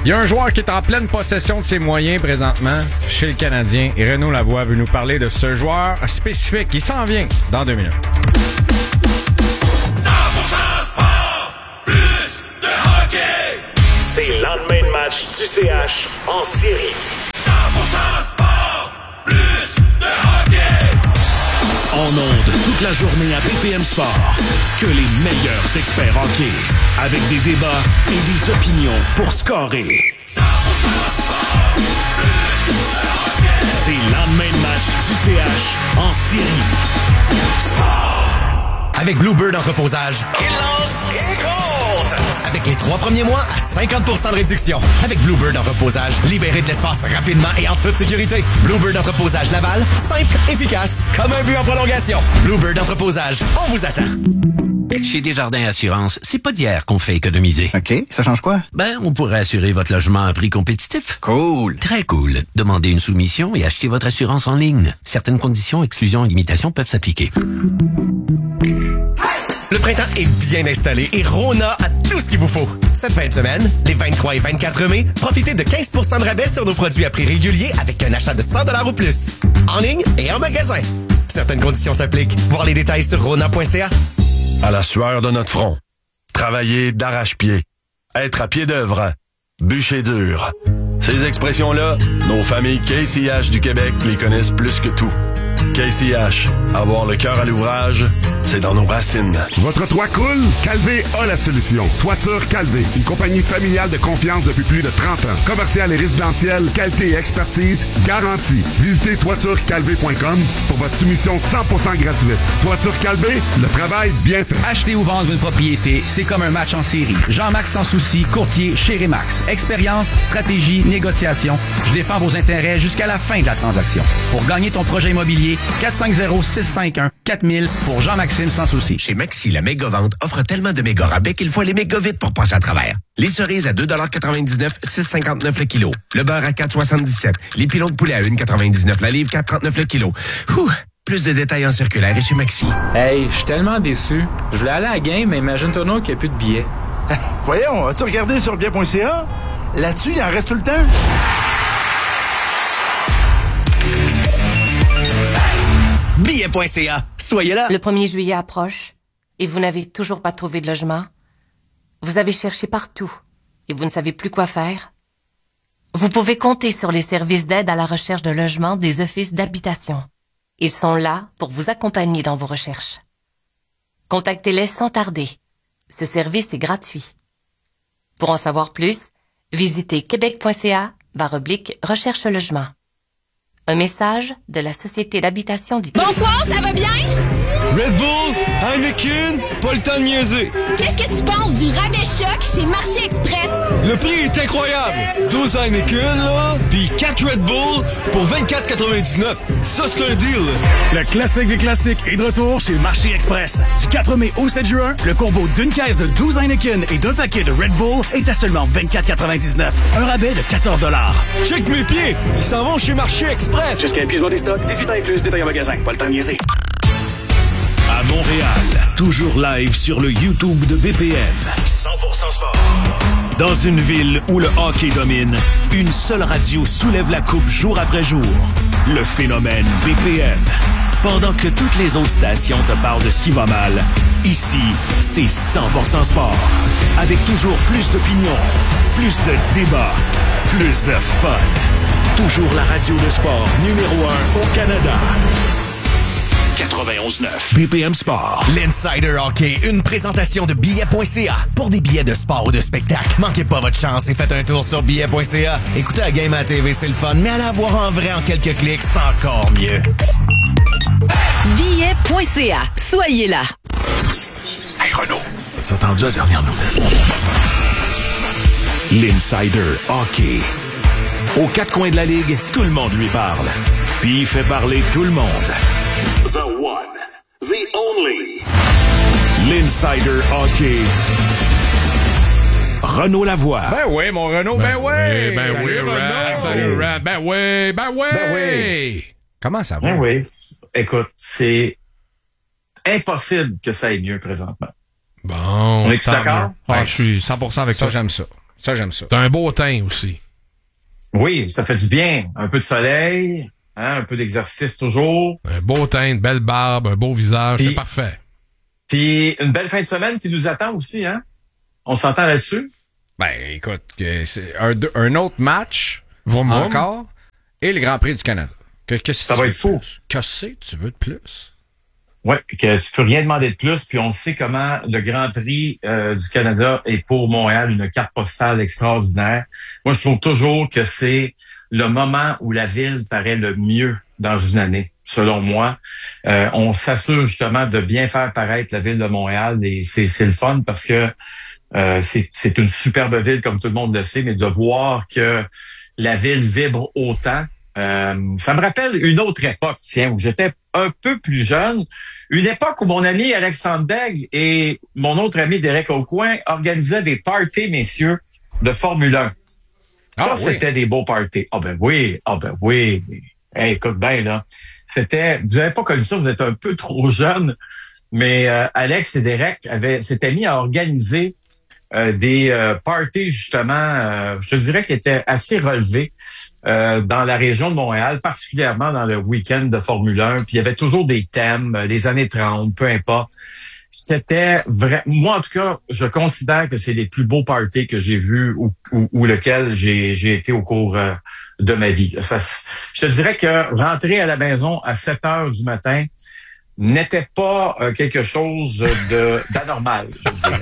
Il y a un joueur qui est en pleine possession de ses moyens présentement chez le Canadien et Renaud Lavoie veut nous parler de ce joueur spécifique qui s'en vient dans deux minutes. cent pour cent sport, plus de hockey. C'est le lendemain de match du C H en série. cent pour cent sport, plus de hockey. En ondes toute la journée à B P M Sport. Que les meilleurs experts hockey. Avec des débats et des opinions pour scorer. cent pour cent sport, plus de hockey. C'est le lendemain de match du C H en série. Sport. Avec Bluebird Entreposage, il lance et compte! Avec les trois premiers mois à cinquante pour cent de réduction. Avec Bluebird Entreposage, libérez de l'espace rapidement et en toute sécurité. Bluebird Entreposage Laval, simple, efficace, comme un but en prolongation. Bluebird Entreposage, on vous attend. Chez Desjardins Assurance, c'est pas d'hier qu'on fait économiser. OK, ça change quoi? Ben, on pourrait assurer votre logement à un prix compétitif. Cool. Très cool. Demandez une soumission et achetez votre assurance en ligne. Certaines conditions, exclusions et limitations peuvent s'appliquer. Le printemps est bien installé et Rona a tout ce qu'il vous faut. Cette fin de semaine, les vingt-trois et vingt-quatre mai, profitez de quinze pour cent de rabais sur nos produits à prix régulier avec un achat de cent dollars ou plus. En ligne et en magasin. Certaines conditions s'appliquent. Voir les détails sur rona point c a. À la sueur de notre front. Travailler d'arrache-pied. Être à pied d'œuvre. Bûcher dur. Ces expressions-là, nos familles K C H du Québec les connaissent plus que tout. K C H, avoir le cœur à l'ouvrage, c'est dans nos racines. Votre toit coule? Calvé a la solution. Toiture Calvé, une compagnie familiale de confiance depuis plus de trente ans. Commerciale et résidentielle, qualité et expertise garantie. Visitez toiture calvé point com pour votre soumission cent pour cent gratuite. Toiture Calvé, le travail bien fait. Acheter ou vendre une propriété, c'est comme un match en série. Jean-Max Sans Souci, courtier chez Remax. Expérience, stratégie, négociation. Je défends vos intérêts jusqu'à la fin de la transaction. Pour gagner ton projet immobilier, quatre cinq zéro, six cinq un, quatre mille pour Jean-Maxime Sans Souci. Chez Maxi, la méga-vente offre tellement de méga rabais qu'il faut aller méga vite pour passer à travers. Les cerises à deux quatre-vingt-dix-neuf, six cinquante-neuf le kilo. Le beurre à quatre soixante-dix-sept. Les pilons de poulet à un quatre-vingt-dix-neuf la livre, quatre trente-neuf le kilo. Ouh, plus de détails en circulaire et chez Maxi. Hey, je suis tellement déçu. Je voulais aller à la game, mais imagine-toi non qu'il n'y a plus de billets. Voyons, as-tu regardé sur billet point c a? Là-dessus, il en reste tout le temps. billet point c a. Soyez là. Le premier juillet approche et vous n'avez toujours pas trouvé de logement. Vous avez cherché partout et vous ne savez plus quoi faire. Vous pouvez compter sur les services d'aide à la recherche de logement des offices d'habitation. Ils sont là pour vous accompagner dans vos recherches. Contactez-les sans tarder. Ce service est gratuit. Pour en savoir plus, visitez québec point c a barre oblique recherche logement. Un message de la Société d'habitation du Québec. Bonsoir, ça va bien? Red Bull, Heineken, pas le temps de niaiser. Qu'est-ce que tu penses du rabais choc chez Marché Express? Le prix est incroyable. douze Heineken, là, pis quatre Red Bull pour vingt-quatre quatre-vingt-dix-neuf. Ça, c'est un deal. Le classique des classiques est de retour chez Marché Express. Du quatre mai au sept juin, le combo d'une caisse de douze Heineken et d'un paquet de Red Bull est à seulement vingt-quatre quatre-vingt-dix-neuf. Un rabais de quatorze dollars. Check mes pieds, ils s'en vont chez Marché Express. Jusqu'à épuisement des stocks, dix-huit ans et plus, détail en magasin. Pas le temps de niaiser. À Montréal, toujours live sur le YouTube de B P M. cent pour cent sport. Dans une ville où le hockey domine, une seule radio soulève la coupe jour après jour. Le phénomène B P M. Pendant que toutes les autres stations te parlent de ce qui va mal, ici, c'est cent pour cent sport. Avec toujours plus d'opinions, plus de débats, plus de fun. Toujours la radio de sport numéro un au Canada. quatre-vingt-onze neuf B P M Sport. L'Insider Hockey, une présentation de billet point c a. Pour des billets de sport ou de spectacle, manquez pas votre chance et faites un tour sur billet point c a. Écoutez la game à la T V, c'est le fun, mais allez la voir en vrai en quelques clics, c'est encore mieux. billet point c a. Soyez là. Hey Renaud, as-tu entendu la dernière nouvelle? L'Insider Hockey. Aux quatre coins de la ligue, tout le monde lui parle. Puis il fait parler tout le monde. The one, the only. L'Insider Hockey. Renaud Lavoie. Ben oui, mon Renaud, ben, ben oui. Ben salut, oui, Rat, salut, Rat. Ben oui, ben oui. Ben oui. Comment ça va? Ben oui. Écoute, c'est impossible que ça aille mieux présentement. Bon. On est-tu d'accord? Ouais, je suis cent pour cent avec ça, toi. j'aime ça. Ça, j'aime ça. T'as un beau teint aussi. Oui, ça fait du bien. Un peu de soleil, hein, un peu d'exercice toujours. Un beau teint, une belle barbe, un beau visage, Puis, c'est parfait. Puis une belle fin de semaine qui nous attend aussi, hein? On s'entend là-dessus? Ben, écoute, c'est un, un autre match, vroom, vroom. Encore, et le Grand Prix du Canada. Que, que ça va être fou. Qu'est-ce que tu veux de plus? Oui, que tu peux rien demander de plus, puis on sait comment le Grand Prix euh, du Canada est pour Montréal une carte postale extraordinaire. Moi, je trouve toujours que c'est le moment où la ville paraît le mieux dans une année, selon moi. Euh, on s'assure justement de bien faire paraître la ville de Montréal, et c'est, c'est le fun parce que euh, c'est, c'est une superbe ville, comme tout le monde le sait, mais de voir que la ville vibre autant, Euh, ça me rappelle une autre époque, tiens, où j'étais un peu plus jeune. Une époque où mon ami Alexandre Daigle et mon autre ami Derek Aucoin organisaient des parties, messieurs, de Formule un. Ah, ça, oui. C'était des beaux parties. Ah ben oui, ah ben oui. Hey, écoute bien, là. C'était, vous n'avez pas connu ça, vous êtes un peu trop jeune, mais euh, Alex et Derek avaient, s'étaient mis à organiser Euh, des euh, parties, justement, euh, je te dirais, qui étaient assez relevés euh, dans la région de Montréal, particulièrement dans le week-end de Formule un. Puis il y avait toujours des thèmes, euh, les années trente, peu importe. C'était vrai. Moi, en tout cas, je considère que c'est les plus beaux parties que j'ai vus ou, ou, ou lesquels j'ai, j'ai été au cours euh, de ma vie. Ça, je te dirais que rentrer à la maison à sept heures du matin n'était pas euh, quelque chose de d'anormal, je dirais.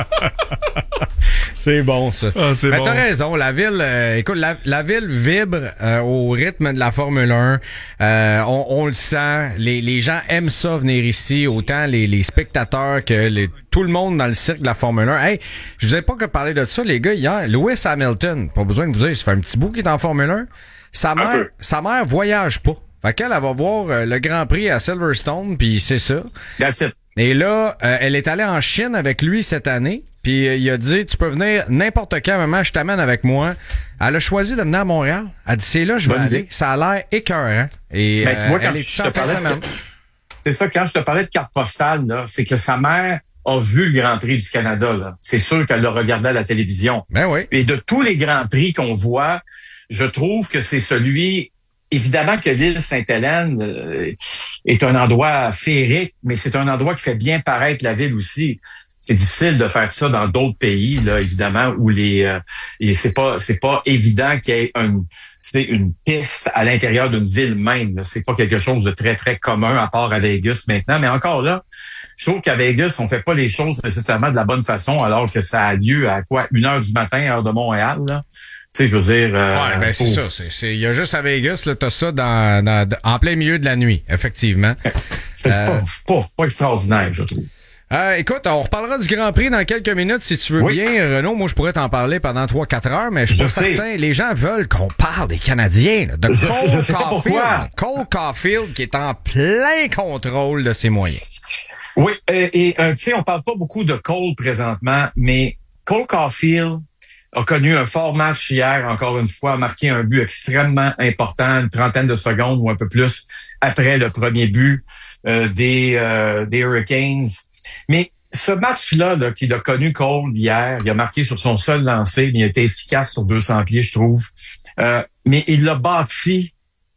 C'est bon, ça. Ah, c'est ben, bon. T'as raison. La ville, euh, écoute, la, la ville vibre euh, au rythme de la Formule un. Euh, on, on le sent. Les, les gens aiment ça, venir ici. Autant les, les spectateurs que les, tout le monde dans le cirque de la Formule un. Hey, je vous ai pas que parler de ça, les gars, hier. Lewis Hamilton, pas besoin de vous dire, ça fait un petit bout qu'il est en Formule un. Sa mère, sa mère voyage pas. Fait qu'elle, elle va voir euh, le Grand Prix à Silverstone, puis c'est ça. That's it. Et là, euh, elle est allée en Chine avec lui cette année. Puis euh, il a dit, tu peux venir n'importe quand, maman, je t'amène avec moi. Elle a choisi de venir à Montréal. Elle a dit, c'est là, je vais Bonne aller. Idée. Ça a l'air écœurant. Et ben, tu vois, euh, quand elle est je te parlais de... C'est ça, quand je te parlais de carte postale, là, c'est que sa mère a vu le Grand Prix du Canada. Là. C'est sûr qu'elle l'a regardé à la télévision. Ben oui. Et de tous les Grands Prix qu'on voit, je trouve que c'est celui... Évidemment que l'île Sainte-Hélène euh, est un endroit féerique, mais c'est un endroit qui fait bien paraître la ville aussi. C'est difficile de faire ça dans d'autres pays, là, évidemment, où les euh, et c'est pas c'est pas évident qu'il y ait un, c'est une piste à l'intérieur d'une ville même. Là. C'est pas quelque chose de très très commun à part à Vegas maintenant. Mais encore là, je trouve qu'à Vegas, on fait pas les choses nécessairement de la bonne façon, alors que ça a lieu à quoi une heure du matin, heure de Montréal. Là. Tu sais, je veux dire... Euh, ouais, ben c'est ça. C'est, c'est, il y a juste à Vegas, là, t'as ça dans, dans, en plein milieu de la nuit, effectivement. C'est euh, pas, pas, pas extraordinaire, je trouve. Euh, écoute, on reparlera du Grand Prix dans quelques minutes, si tu veux oui. bien, Renaud. Moi, je pourrais t'en parler pendant trois quatre heures, mais je suis pas certain. Les gens veulent qu'on parle des Canadiens, là, de je, Cole je sais pas pourquoi. Cole Caulfield, qui est en plein contrôle de ses moyens. Oui, et, et euh, tu sais, on parle pas beaucoup de Cole présentement, mais Cole Caulfield a connu un fort match hier, encore une fois, a marqué un but extrêmement important, une trentaine de secondes ou un peu plus après le premier but euh, des, euh, des Hurricanes. Mais ce match-là, là, qu'il a connu Cole hier, il a marqué sur son seul lancer, mais il a été efficace sur deux cents pieds, je trouve. Euh, mais il l'a bâti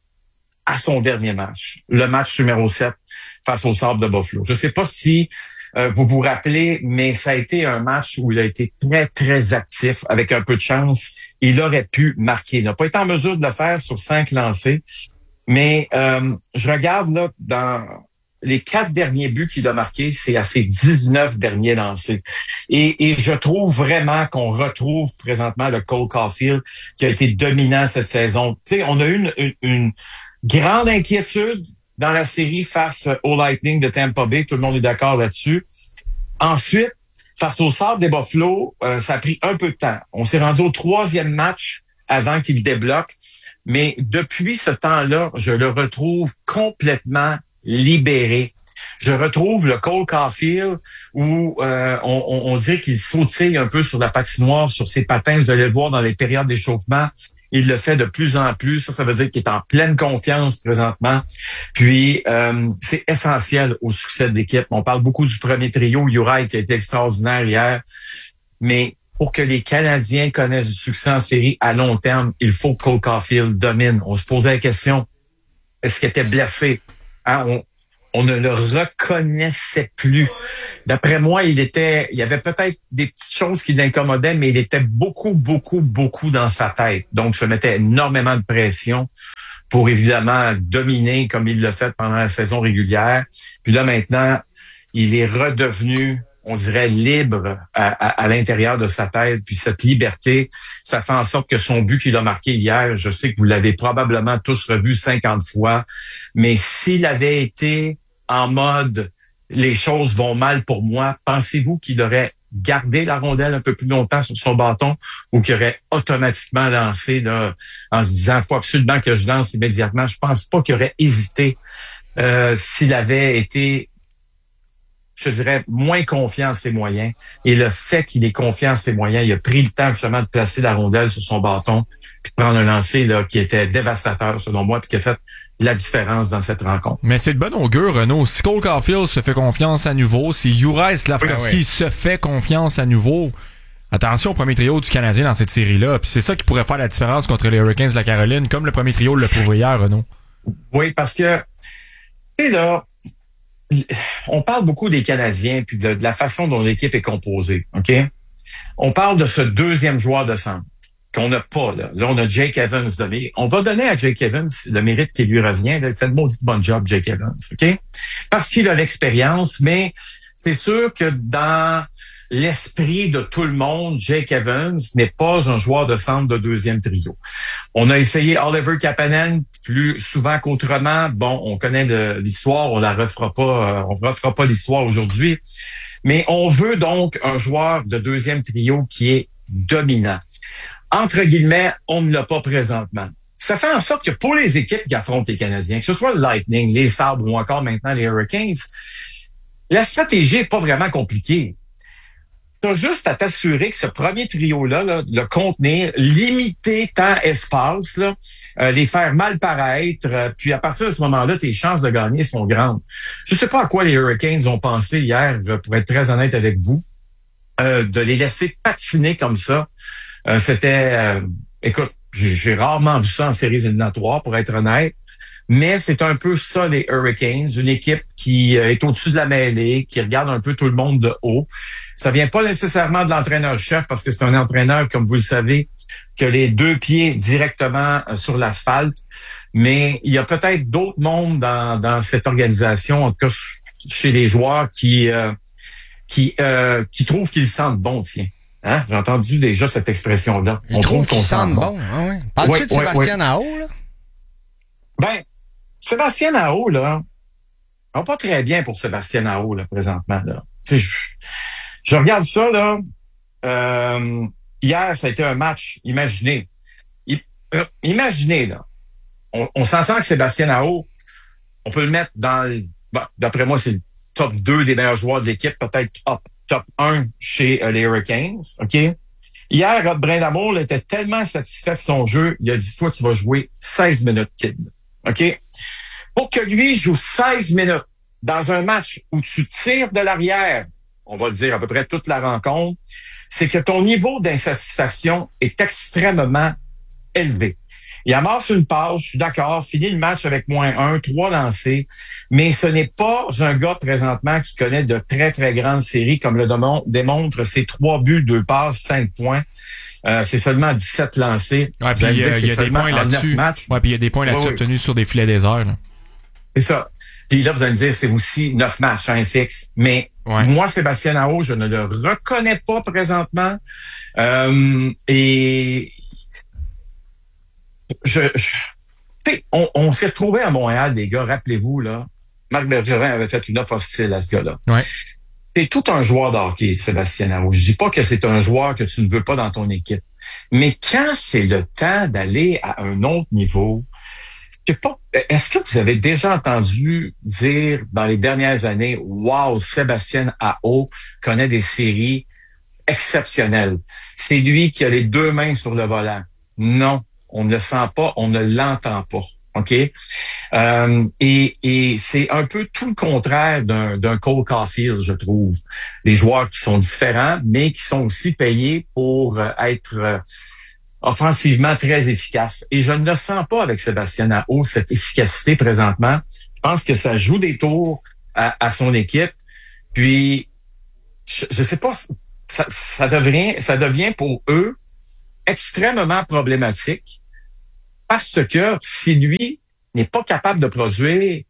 à son dernier match, le match numéro sept face au Sabres de Buffalo. Je sais pas si Euh, vous vous rappelez, mais ça a été un match où il a été très, très actif. Avec un peu de chance, il aurait pu marquer. Il n'a pas été en mesure de le faire sur cinq lancés. Mais euh, je regarde là, dans les quatre derniers buts qu'il a marqués, c'est à ses dix-neuf derniers lancés. Et, et je trouve vraiment qu'on retrouve présentement le Cole Caulfield qui a été dominant cette saison. Tu sais, on a eu une, une, une grande inquiétude dans la série face au Lightning de Tampa Bay. Tout le monde est d'accord là-dessus. Ensuite, face au Sabres des Buffalo, euh, ça a pris un peu de temps. On s'est rendu au troisième match avant qu'il débloque. Mais depuis ce temps-là, je le retrouve complètement libéré. Je retrouve le Cole Caulfield où euh, on, on, on dirait qu'il sautille un peu sur la patinoire, sur ses patins. Vous allez le voir dans les périodes d'échauffement. Il le fait de plus en plus. Ça, ça veut dire qu'il est en pleine confiance présentement. Puis, euh, c'est essentiel au succès de l'équipe. On parle beaucoup du premier trio, Uri, qui a été extraordinaire hier. Mais pour que les Canadiens connaissent du succès en série à long terme, il faut que Cole Caulfield domine. On se posait la question, est-ce qu'il était blessé? Hein? On, on ne le reconnaissait plus. D'après moi, il était, il y avait peut-être des petites choses qui l'incommodaient, mais il était beaucoup, beaucoup, beaucoup dans sa tête. Donc, ça mettait énormément de pression pour évidemment dominer comme il l'a fait pendant la saison régulière. Puis là, maintenant, il est redevenu, on dirait, libre à, à, à l'intérieur de sa tête. Puis cette liberté, ça fait en sorte que son but qu'il a marqué hier, je sais que vous l'avez probablement tous revu cinquante fois, mais s'il avait été en mode « les choses vont mal pour moi », pensez-vous qu'il aurait gardé la rondelle un peu plus longtemps sur son bâton ou qu'il aurait automatiquement lancé là, en se disant « faut absolument que je lance immédiatement ». Je pense pas qu'il aurait hésité euh, s'il avait été, je dirais, moins confiant en ses moyens. Et le fait qu'il ait confiant en ses moyens, il a pris le temps justement de placer la rondelle sur son bâton puis de prendre un lancer là, qui était dévastateur selon moi puis qui a fait la différence dans cette rencontre. Mais c'est de bon augure, Renaud. Si Cole Caulfield se fait confiance à nouveau, si Juraj Slafkovský oui, oui. se fait confiance à nouveau, attention au premier trio du Canadien dans cette série-là. Puis c'est ça qui pourrait faire la différence contre les Hurricanes de la Caroline, comme le premier trio l'a prouvé hier, Renaud. Oui, parce que, tu sais là, on parle beaucoup des Canadiens puis de, de la façon dont l'équipe est composée, OK? On parle de ce deuxième joueur de centre qu'on n'a pas, là. Là, on a Jake Evans donné. On va donner à Jake Evans le mérite qui lui revient. Là. Il fait le maudit bon job, Jake Evans, OK? Parce qu'il a l'expérience, mais c'est sûr que dans l'esprit de tout le monde, Jake Evans n'est pas un joueur de centre de deuxième trio. On a essayé Oliver Kapanen plus souvent qu'autrement. Bon, on connaît le, l'histoire, on la refera pas, euh, on refera pas l'histoire aujourd'hui. Mais on veut donc un joueur de deuxième trio qui est dominant. Entre guillemets, on ne l'a pas présentement. Ça fait en sorte que pour les équipes qui affrontent les Canadiens, que ce soit le Lightning, les Sabres ou encore maintenant les Hurricanes, la stratégie n'est pas vraiment compliquée. Tu as juste à t'assurer que ce premier trio-là, là, le contenir, limiter temps-espace, là, euh, les faire mal paraître, euh, puis à partir de ce moment-là, tes chances de gagner sont grandes. Je ne sais pas à quoi les Hurricanes ont pensé hier, pour être très honnête avec vous, euh, de les laisser patiner comme ça. Euh, c'était, euh, écoute, j'ai, j'ai rarement vu ça en séries éliminatoires, pour être honnête. Mais c'est un peu ça, les Hurricanes, une équipe qui euh, est au-dessus de la mêlée, qui regarde un peu tout le monde de haut. Ça vient pas nécessairement de l'entraîneur-chef, parce que c'est un entraîneur, comme vous le savez, qui a les deux pieds directement euh, sur l'asphalte. Mais il y a peut-être d'autres mondes dans, dans cette organisation, en tout cas chez les joueurs, qui euh, qui euh, qui trouvent qu'ils sentent bon, tiens. Hein? J'ai entendu déjà cette expression-là. On trouve qu'on sent bon. bon. Ah ouais. Parles-tu ouais, de Sébastien Aho, ouais. là? Ben, Sébastien Aho, là, va pas très bien pour Sébastien Aho, là, présentement, là. Tu sais, je, je regarde ça, là. Euh, hier, ça a été un match, imaginez. I, euh, imaginez, là. On, on s'entend que Sébastien Aho, on peut le mettre dans le, bon, d'après moi, c'est le top deux des meilleurs joueurs de l'équipe, peut-être top, top un chez euh, les Hurricanes, OK? Hier, Rod Brindamour était tellement satisfait de son jeu, il a dit, toi, tu vas jouer seize minutes, kid. OK? Pour que lui joue seize minutes dans un match où tu tires de l'arrière, on va le dire à peu près toute la rencontre, c'est que ton niveau d'insatisfaction est extrêmement élevé. Il amasse une passe, je suis d'accord, finit le match avec moins un, trois lancés, mais ce n'est pas un gars présentement qui connaît de très, très grandes séries, comme le démontre ses trois buts, deux passes, cinq points. Euh, c'est seulement dix-sept lancés. Ouais, puis il y a, y a des points là-dessus. Ouais, puis il y a des points là-dessus ouais, obtenus oui. sur des filets déserts. Là. C'est ça. Puis là, vous allez me dire, c'est aussi neuf matchs, un fixe. Mais ouais. moi, Sébastien Aho, je ne le reconnais pas présentement. Euh, et je, je tu on, on s'est retrouvés à Montréal, les gars, rappelez-vous, là. Marc Bergerin avait fait une offre hostile à ce gars-là. Ouais. C'est tout un joueur de hockey, Sébastien Aho. Je dis pas que c'est un joueur que tu ne veux pas dans ton équipe. Mais quand c'est le temps d'aller à un autre niveau, je sais pas, est-ce que vous avez déjà entendu dire dans les dernières années, wow, Sébastien Aho connaît des séries exceptionnelles. C'est lui qui a les deux mains sur le volant. Non, on ne le sent pas, on ne l'entend pas. OK? Euh, et, et c'est un peu tout le contraire d'un, d'un Cole Caulfield, je trouve. Des joueurs qui sont différents, mais qui sont aussi payés pour euh, être euh, offensivement très efficaces. Et je ne le sens pas avec Sébastien Aho, cette efficacité présentement. Je pense que ça joue des tours à, à son équipe. Puis, je, je sais pas, ça, ça devient, ça devient pour eux extrêmement problématique. Parce que si lui n'est pas capable de produire,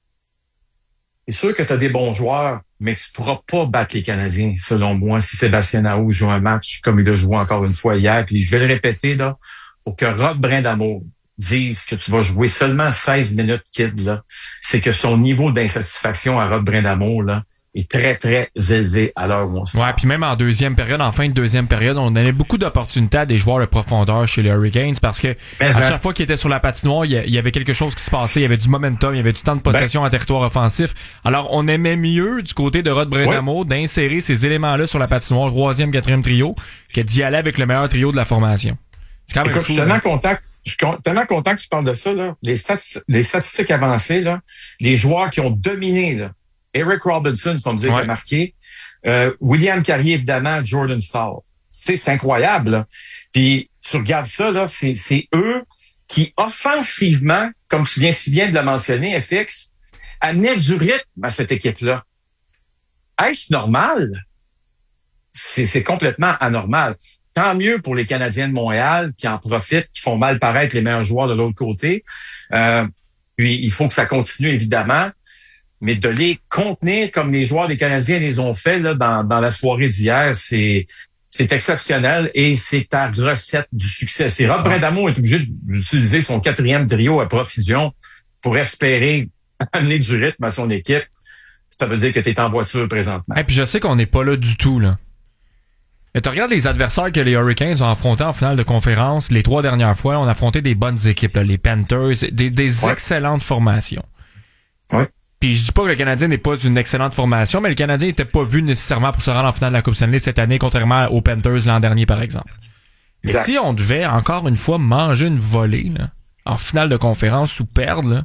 c'est sûr que tu as des bons joueurs, mais tu ne pourras pas battre les Canadiens, selon moi, si Sébastien Aho joue un match comme il a joué encore une fois hier. Puis je vais le répéter, là, pour que Rod Brindamour dise que tu vas jouer seulement seize minutes, kid, là, c'est que son niveau d'insatisfaction à Rod Brindamour, là, est très, très élevé à l'heure où on se Ouais, puis même en deuxième période, en fin de deuxième période, on donnait beaucoup d'opportunités à des joueurs de profondeur chez les Hurricanes parce que Mais à ça... chaque fois qu'ils étaient sur la patinoire, il y avait quelque chose qui se passait, il y avait du momentum, il y avait du temps de possession ben... en territoire offensif. Alors, on aimait mieux du côté de Rod Brindamour ouais. d'insérer ces éléments-là sur la patinoire, troisième, quatrième trio, que d'y aller avec le meilleur trio de la formation. C'est quand même Écoute, fou, je suis tellement content, je suis tellement content que tu parles de ça, là. Les, stati- les statistiques avancées, là, les joueurs qui ont dominé, là, Eric Robinson, si on me dit, ouais. qui a marqué. Euh, William Carrier, évidemment, Jordan Staal. C'est, c'est incroyable, là. Puis, tu regardes ça, là, c'est, c'est eux qui, offensivement, comme tu viens si bien de le mentionner, F X, amenaient du rythme à cette équipe-là. Est-ce normal? C'est, c'est complètement anormal. Tant mieux pour les Canadiens de Montréal qui en profitent, qui font mal paraître les meilleurs joueurs de l'autre côté. Euh, puis, il faut que ça continue, évidemment. Mais de les contenir comme les joueurs des Canadiens les ont fait là, dans, dans la soirée d'hier, c'est c'est exceptionnel et c'est ta recette du succès. C'est Rod Brindamour est obligé d'utiliser son quatrième trio à profusion pour espérer amener du rythme à son équipe. Ça veut dire que tu es en voiture présentement. Et puis je sais qu'on n'est pas là du tout, là. Et tu regardes les adversaires que les Hurricanes ont affrontés en finale de conférence les trois dernières fois. On a affronté des bonnes équipes, là, les Panthers, des, des ouais. excellentes formations. Oui. Puis je dis pas que le Canadien n'est pas une excellente formation, mais le Canadien n'était pas vu nécessairement pour se rendre en finale de la Coupe Stanley cette année, contrairement aux Panthers l'an dernier, par exemple. Mais si on devait, encore une fois, manger une volée là, en finale de conférence ou perdre, là,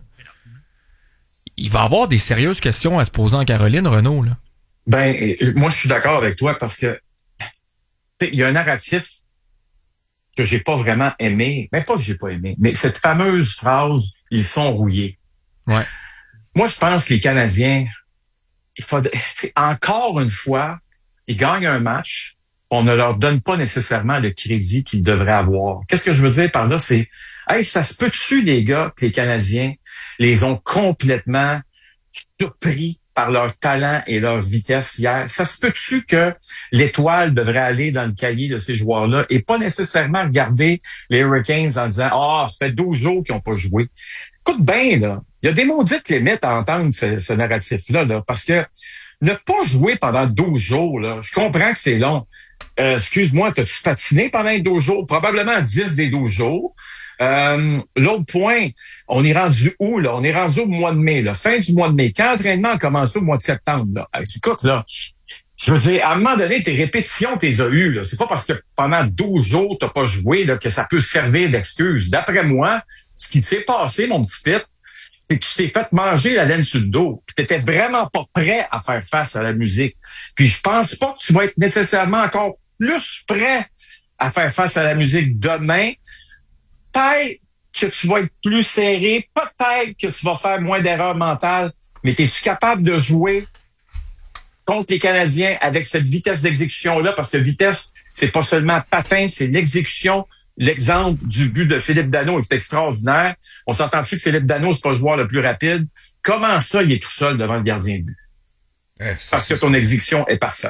il va y avoir des sérieuses questions à se poser en Caroline, Renaud. Là. Ben, moi, je suis d'accord avec toi parce que il y a un narratif que j'ai pas vraiment aimé. Ben, pas que j'ai pas aimé, mais cette fameuse phrase « ils sont rouillés ». Ouais. Moi, je pense que les Canadiens, il faudrait, encore une fois, ils gagnent un match, on ne leur donne pas nécessairement le crédit qu'ils devraient avoir. Qu'est-ce que je veux dire par là? C'est, hey, ça se peut-tu, les gars, que les Canadiens les ont complètement surpris par leur talent et leur vitesse hier? Ça se peut-tu que l'étoile devrait aller dans le cahier de ces joueurs-là et pas nécessairement regarder les Hurricanes en disant « Ah, oh, ça fait douze jours qu'ils n'ont pas joué. » Écoute bien, là. Il y a des maudites limites à entendre ce, ce narratif-là, là, parce que ne pas jouer pendant douze jours, là, je comprends que c'est long. Euh, excuse-moi, t'as-tu patiné pendant douze jours? Probablement dix des douze jours. Euh, l'autre point, on est rendu où, là? On est rendu au mois de mai, là, fin du mois de mai. Quand l'entraînement a commencé au mois de septembre, là? Alors, écoute, là, je veux dire, à un moment donné, tes répétitions, t'es as eues, là. C'est pas parce que pendant douze jours, t'as pas joué, là, que ça peut servir d'excuse. D'après moi, ce qui s'est passé, mon petit Pete, c'est que tu t'es fait manger la laine sur le dos. Puis t'étais vraiment pas prêt à faire face à la musique. Puis je pense pas que tu vas être nécessairement encore plus prêt à faire face à la musique demain. Peut-être que tu vas être plus serré. Peut-être que tu vas faire moins d'erreurs mentales. Mais es-tu capable de jouer contre les Canadiens avec cette vitesse d'exécution-là? Parce que vitesse, c'est pas seulement patin, c'est l'exécution. L'exemple du but de Philippe Danault est extraordinaire. On s'entend-tu que Philippe Danault, c'est pas le joueur le plus rapide? Comment ça, il est tout seul devant le gardien de but? Eh, ça, Parce que son exécution est parfaite.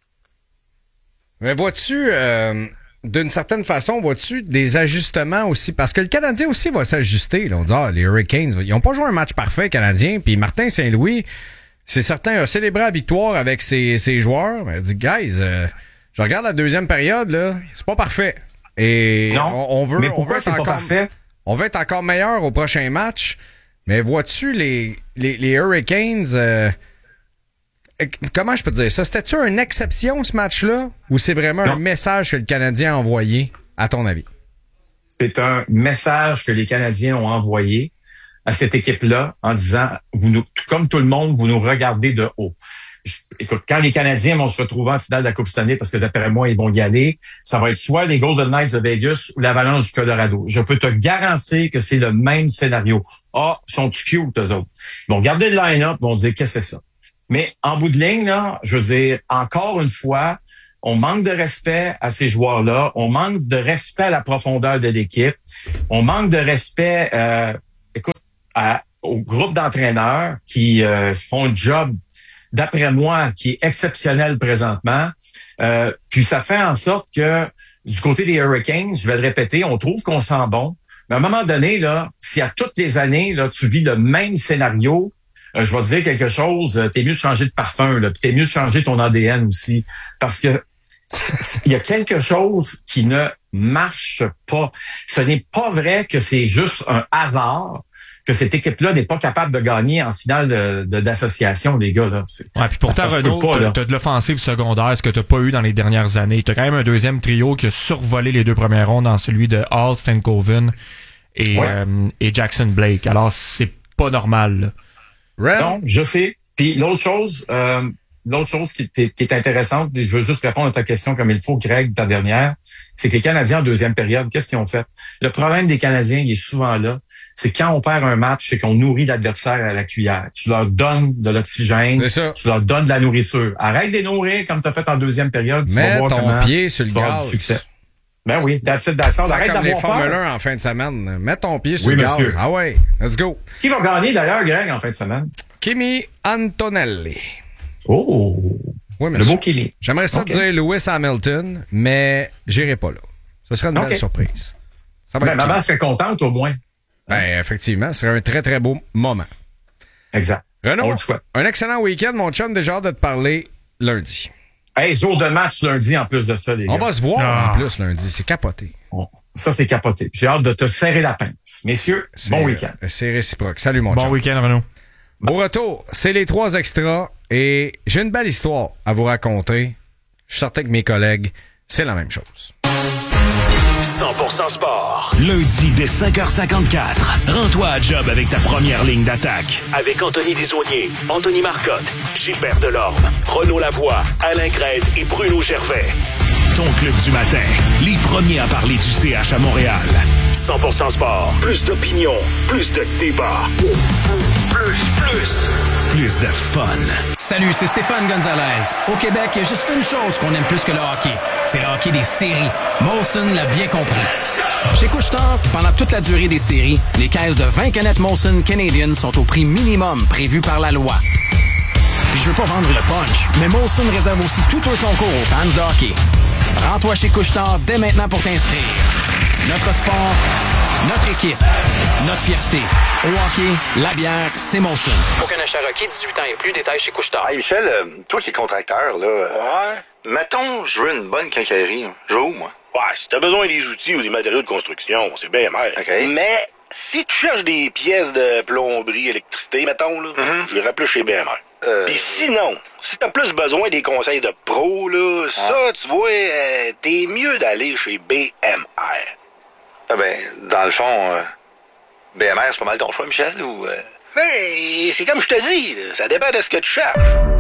Mais vois-tu, euh, d'une certaine façon, vois-tu des ajustements aussi? Parce que le Canadien aussi va s'ajuster. Là. On dit, ah, les Hurricanes, ils n'ont pas joué un match parfait, Canadien. Puis Martin Saint-Louis, c'est certain, a célébré la victoire avec ses, ses joueurs. Mais il dit, guys, euh, je regarde la deuxième période, là, c'est pas parfait. Et non, on, on veut, mais pourquoi on veut c'est encore, pas parfait? On veut être encore meilleur au prochain match. Mais vois-tu les, les, les Hurricanes, euh, comment je peux te dire ça? C'était-tu une exception, ce match-là? Ou c'est vraiment non. un message que le Canadien a envoyé, à ton avis? C'est un message que les Canadiens ont envoyé. à cette équipe-là en disant, vous nous, comme tout le monde, vous nous regardez de haut. Écoute, quand les Canadiens vont se retrouver en finale de la Coupe Stanley, parce que d'après moi, ils vont y aller, ça va être soit les Golden Knights de Vegas ou l'Avalanche du Colorado. Je peux te garantir que c'est le même scénario. Ah, sont-tu cute, eux autres? Ils vont regarder le line-up, ils vont dire, qu'est-ce que c'est ça? Mais en bout de ligne, là, je veux dire, encore une fois, on manque de respect à ces joueurs-là. On manque de respect à la profondeur de l'équipe. On manque de respect, euh, écoute, à, au groupe d'entraîneurs qui euh, font un job, d'après moi, qui est exceptionnel présentement. Euh, puis ça fait en sorte que du côté des Hurricanes, je vais le répéter, on trouve qu'on sent bon. Mais à un moment donné, là, si à toutes les années, là, tu vis le même scénario, euh, je vais te dire quelque chose, euh, t'es mieux de changer de parfum, là, puis t'es mieux de changer ton A D N aussi. Parce que il y a quelque chose qui ne marche pas. Ce n'est pas vrai que c'est juste un hasard que cette équipe-là n'est pas capable de gagner en finale de, de, d'association, les gars. Là. C'est, ouais, puis pourtant, Renaud, t'as, t'as de l'offensive secondaire, ce que t'as pas eu dans les dernières années. T'as quand même un deuxième trio qui a survolé les deux premières rondes dans celui de Hall, Stankoven et, ouais. euh, et Jackson Blake. Alors, c'est pas normal. Là. Non, je sais. Puis l'autre chose... Euh, L'autre chose qui est, qui est intéressante, je veux juste répondre à ta question comme il faut, Greg, ta dernière, c'est que les Canadiens en deuxième période, qu'est-ce qu'ils ont fait? Le problème des Canadiens, il est souvent là, c'est quand on perd un match, c'est qu'on nourrit l'adversaire à la cuillère. Tu leur donnes de l'oxygène, tu leur donnes de la nourriture. Arrête de les nourrir comme tu as fait en deuxième période. Tu Mets vas voir ton comment pied sur le tu vas avoir gaz. du succès. Ben oui, that's it, that's all. Arrête comme d'avoir les Formule peur. un en fin de semaine. Mets ton pied sur Oui, le monsieur. gaz. Ah ouais, let's go. Qui va gagner d'ailleurs, Greg, en fin de semaine? Kimi Antonelli. Oh! Oui, le beau Kimi. J'aimerais ça okay. te dire Lewis Hamilton, mais j'irai pas là. Ce serait une okay. belle surprise. Ça va ben, être maman serait contente au moins. Ben, effectivement, ce serait un très, très beau moment. Exact. Renaud, un excellent week-end, mon chum. Déjà hâte de te parler lundi. Hey, jour de match lundi en plus de ça, les gars. On va se voir ah. en plus lundi. C'est capoté. Bon, ça, c'est capoté. J'ai hâte de te serrer la pince. Messieurs, c'est, bon week-end. C'est réciproque. Salut, mon bon chum. Bon week-end, Renaud. Au retour, c'est les trois extras et j'ai une belle histoire à vous raconter. Je suis certain que mes collègues, c'est la même chose. cent pour cent sport. Lundi dès cinq heures cinquante-quatre. Rends-toi à job avec ta première ligne d'attaque. Avec Anthony Desaulniers, Anthony Marcotte, Gilbert Delorme, Renaud Lavoie, Alain Crête et Bruno Gervais. Ton club du matin. Les premiers à parler du C H à Montréal. cent pour cent sport. Plus d'opinion. Plus de débat. Plus, plus. Plus de fun. Salut, c'est Stéphane Gonzalez. Au Québec, il y a juste une chose qu'on aime plus que le hockey. C'est le hockey des séries. Molson l'a bien compris. Chez Couche-Tard, pendant toute la durée des séries, les caisses de vingt canettes Molson Canadian sont au prix minimum prévu par la loi. Puis je veux pas vendre le punch, mais Molson réserve aussi tout un concours aux fans de hockey. Rends-toi chez Couche-Tard dès maintenant pour t'inscrire. Notre sport, notre équipe, notre fierté. Au hockey, la bière, c'est Molson. Aucun achat requis, dix-huit ans et plus, détails chez Couche-Tard. Hey Michel, euh, toi qui es contracteur, là... Euh, ouais? Mettons, je veux une bonne quincaillerie. Je veux où, moi? Ouais, si t'as besoin des outils ou des matériaux de construction, c'est bien mal. OK. Mais si tu cherches des pièces de plomberie, électricité, mettons, là, mm-hmm. je irais plus chez B M R. Euh... Puis sinon, si t'as plus besoin des conseils de pro, là, ah. ça, tu vois, euh, t'es mieux d'aller chez B M R. Ah ben, dans le fond, euh, B M R, c'est pas mal ton choix, Michel, ou... Euh... Mais c'est comme je te dis, là, ça dépend de ce que tu cherches.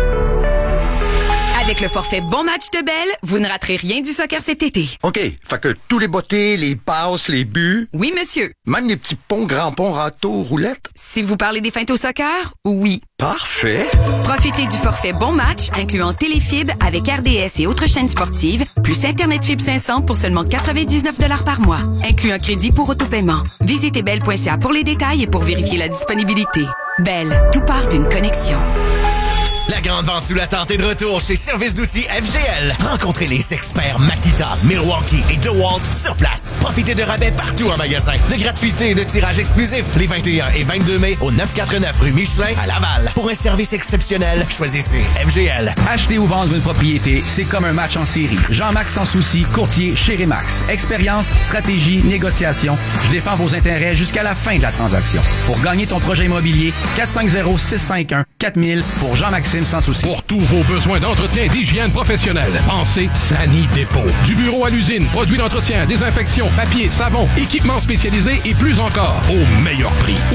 Avec le forfait Bon Match de Bell, vous ne raterez rien du soccer cet été. OK, fait que tous les bottées, les passes, les buts... Oui, monsieur. Même les petits ponts, grands ponts, râteaux, roulettes? Si vous parlez des feintes au soccer, oui. Parfait. Profitez du forfait Bon Match, incluant Téléfib avec R D S et autres chaînes sportives, plus Internet Fibre cinq cents pour seulement quatre-vingt-dix-neuf dollars par mois, inclus un crédit pour autopaiement. Visitez bell point c a pour les détails et pour vérifier la disponibilité. Bell, tout part d'une connexion. La grande vente sous la tente est de retour chez Service d'outils F G L. Rencontrez les experts Makita, Milwaukee et DeWalt sur place. Profitez de rabais partout en magasin, de gratuité et de tirage exclusif les vingt et un et vingt-deux mai au neuf cent quatre-vingt-neuf rue Michelin à Laval. Pour un service exceptionnel, choisissez F G L. Acheter ou vendre une propriété, c'est comme un match en série. Jean-Max Sansouci, courtier chez Remax. Expérience, stratégie, négociation. Je défends vos intérêts jusqu'à la fin de la transaction. Pour gagner ton projet immobilier, quatre cinq zéro, six cinq un, quatre mille pour Jean-Max sans souci. Pour tous vos besoins d'entretien et d'hygiène professionnelle, pensez Sani Dépôt. Du bureau à l'usine, produits d'entretien, désinfection, papier, savon, équipements spécialisés et plus encore. Au meilleur prix. Ouvert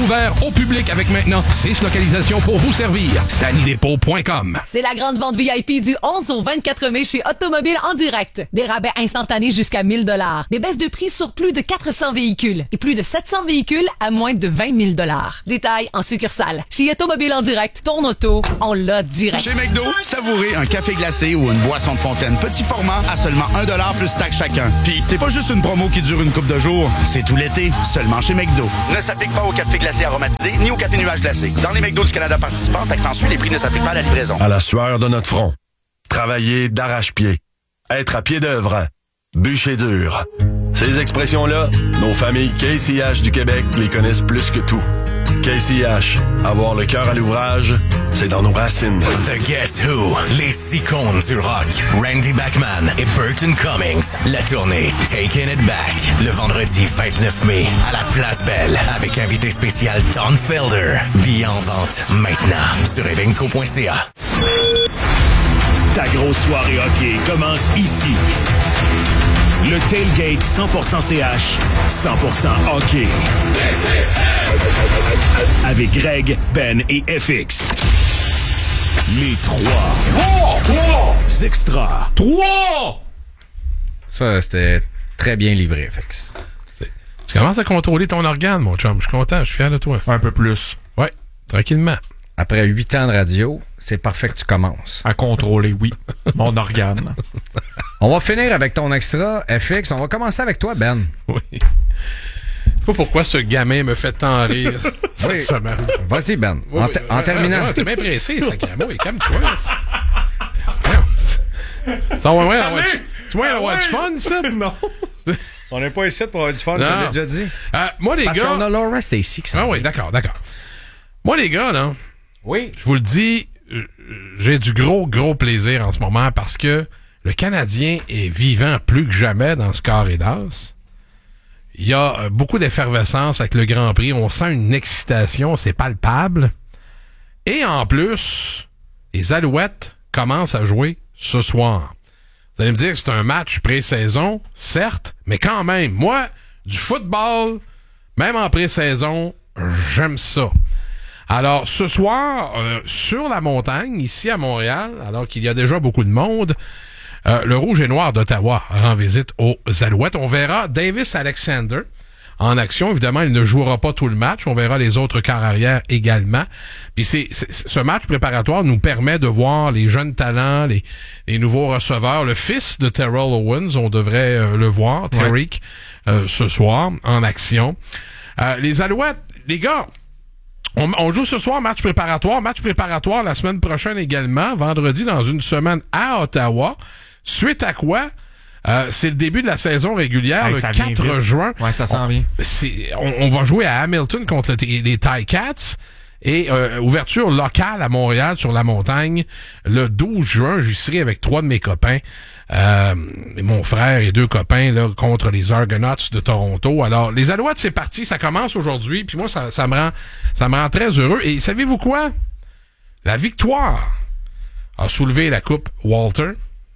ouvert au public avec maintenant six localisations pour vous servir. Sanidépôt point com. C'est la grande vente V I P du onze au vingt-quatre mai chez Automobile en direct. Des rabais instantanés jusqu'à mille dollars. Des baisses de prix sur plus de quatre cents véhicules et plus de sept cents véhicules à moins de vingt mille dollars. Détails en succursale. Chez Automobile en direct, ton auto, on l'a direct. Chez McDo, savourez un café glacé ou une boisson de fontaine petit format à seulement un dollar plus taxe chacun. Puis c'est pas juste une promo qui dure une couple de jours, c'est tout l'été, seulement chez McDo. Ne s'applique pas au café glacé aromatisé ni au café nuage glacé. Dans les McDo du Canada participants, taxe en suit, les prix ne s'appliquent pas à la livraison. À la sueur de notre front. Travailler d'arrache-pied. Être à pied d'œuvre. Bûcher dur. Ces expressions-là, nos familles K C H du Québec les connaissent plus que tout. K C H, avoir le cœur à l'ouvrage, c'est dans nos racines. The Guess Who, les icônes du rock, Randy Bachman et Burton Cummings. La tournée Taking It Back, le vendredi vingt-neuf mai à la Place Belle, avec invité spécial Don Felder. Billets en vente maintenant sur evenco point c a. Ta grosse soirée hockey commence ici. Le Tailgate cent pour cent C H, cent pour cent hockey. Avec Greg, Ben et F X. Les trois. Trois! Extra. Trois! Ça, c'était très bien livré, F X. Tu commences à contrôler ton organe, mon chum. Je suis content, je suis fier de toi. Un peu plus. Ouais, tranquillement. Après huit ans de radio, c'est parfait que tu commences. À contrôler, oui. Mon organe. On va finir avec ton extra, F X. On va commencer avec toi, Ben. Oui. Je sais pas pourquoi ce gamin me fait tant rire cette oui. semaine. Vas-y, Ben. Oui, en, oui, te- en ouais, terminant. Ouais, t'es bien pressé, ce gamin. Oui, calme-toi. Ça va, ouais, ouais, tu, tu vas avoir du fun, ça? Non. On n'est pas ici pour avoir du fun, je l'ai déjà dit. Euh, moi, les Parce gars... Parce qu'on a Laura Stacy qui s'en Ah oui, d'accord, d'accord. Moi, les gars, là... Oui. Je vous le dis, j'ai du gros, gros plaisir en ce moment parce que le Canadien est vivant plus que jamais dans ce carré d'as. Il y a beaucoup d'effervescence avec le Grand Prix. On sent une excitation, c'est palpable. Et en plus, les Alouettes commencent à jouer ce soir. Vous allez me dire que c'est un match pré-saison, certes, mais quand même, moi, du football, même en pré-saison, j'aime ça. Alors, ce soir, euh, sur la montagne, ici à Montréal, alors qu'il y a déjà beaucoup de monde, euh, le Rouge et Noir d'Ottawa rend visite aux Alouettes. On verra Davis Alexander en action. Évidemment, il ne jouera pas tout le match. On verra les autres quarts arrière également. Puis c'est, c'est, ce match préparatoire nous permet de voir les jeunes talents, les, les nouveaux receveurs. Le fils de Terrell Owens, on devrait euh, le voir, Tariq, ouais. euh, ce soir, en action. Euh, les Alouettes, les gars... On, on joue ce soir match préparatoire. Match préparatoire la semaine prochaine également, vendredi dans une semaine à Ottawa. Suite à quoi, euh, c'est le début de la saison régulière, hey, le quatre juin. Ouais, ça s'en vient. C'est, on, on va jouer à Hamilton contre les, les Ticats. Et euh, ouverture locale à Montréal sur la montagne le douze juin. J'y serai avec trois de mes copains. Euh, mon frère et deux copains là contre les Argonauts de Toronto. Alors, les Alouettes, c'est parti. Ça commence aujourd'hui. Puis moi, ça, ça me rend ça me rend très heureux. Et savez-vous quoi? La victoire a soulevé la Coupe Walter.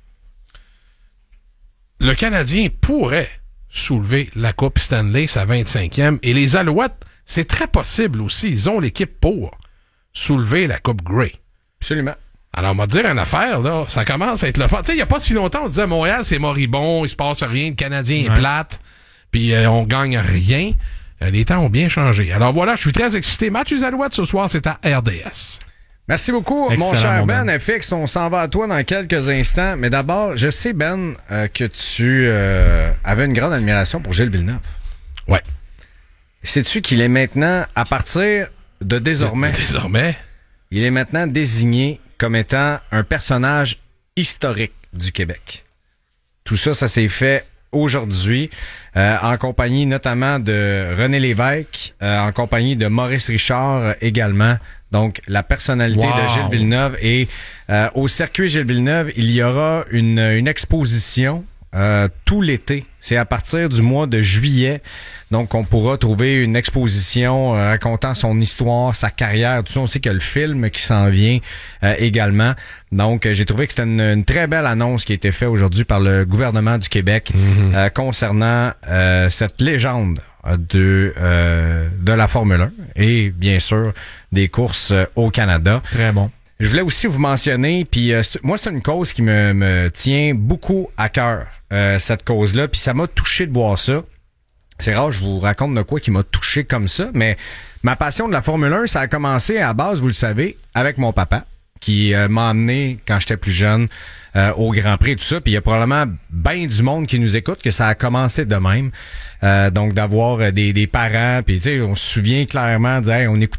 Le Canadien pourrait soulever la Coupe Stanley, sa vingt-cinquième. Et les Alouettes, c'est très possible aussi. Ils ont l'équipe pour soulever la Coupe Grey. Absolument. Alors, on va te dire une affaire, là. Ça commence à être le fun. Tu sais, il n'y a pas si longtemps, on disait Montréal, c'est moribond, il se passe rien, le Canadien est ouais. plate, puis euh, on gagne rien. Euh, les temps ont bien changé. Alors voilà, je suis très excité. Match des Alouettes ce soir, c'est à R D S. Merci beaucoup, excellent, mon cher Ben. Ben. F X, on s'en va à toi dans quelques instants. Mais d'abord, je sais, Ben, euh, que tu euh, avais une grande admiration pour Gilles Villeneuve. Ouais. Sais-tu qu'il est maintenant, à partir de désormais... De, désormais? Il est maintenant désigné comme étant un personnage historique du Québec. Tout ça, ça s'est fait aujourd'hui, euh, en compagnie notamment de René Lévesque, euh, en compagnie de Maurice Richard euh, également. Donc, la personnalité wow. de Gilles Villeneuve. Et euh, au circuit Gilles Villeneuve, il y aura une, une exposition euh, tout l'été. C'est à partir du mois de juillet. Donc, on pourra trouver une exposition euh, racontant son histoire, sa carrière, tout ça. On sait qu'il y a le film qui s'en vient euh, également. Donc, euh, j'ai trouvé que c'était une, une très belle annonce qui a été faite aujourd'hui par le gouvernement du Québec mm-hmm. euh, concernant euh, cette légende de euh, de la Formule un et bien sûr des courses au Canada. Très bon. Je voulais aussi vous mentionner, puis euh, c'est, moi c'est une cause qui me, me tient beaucoup à cœur, euh, cette cause-là, puis ça m'a touché de voir ça. C'est rare, je vous raconte de quoi qui m'a touché comme ça, mais ma passion de la Formule un, ça a commencé à base, vous le savez, avec mon papa, qui euh, m'a emmené quand j'étais plus jeune euh, au Grand Prix et tout ça. Puis il y a probablement bien du monde qui nous écoute que ça a commencé de même. Euh, donc d'avoir des, des parents, puis tu sais, on se souvient clairement de hey, on écoute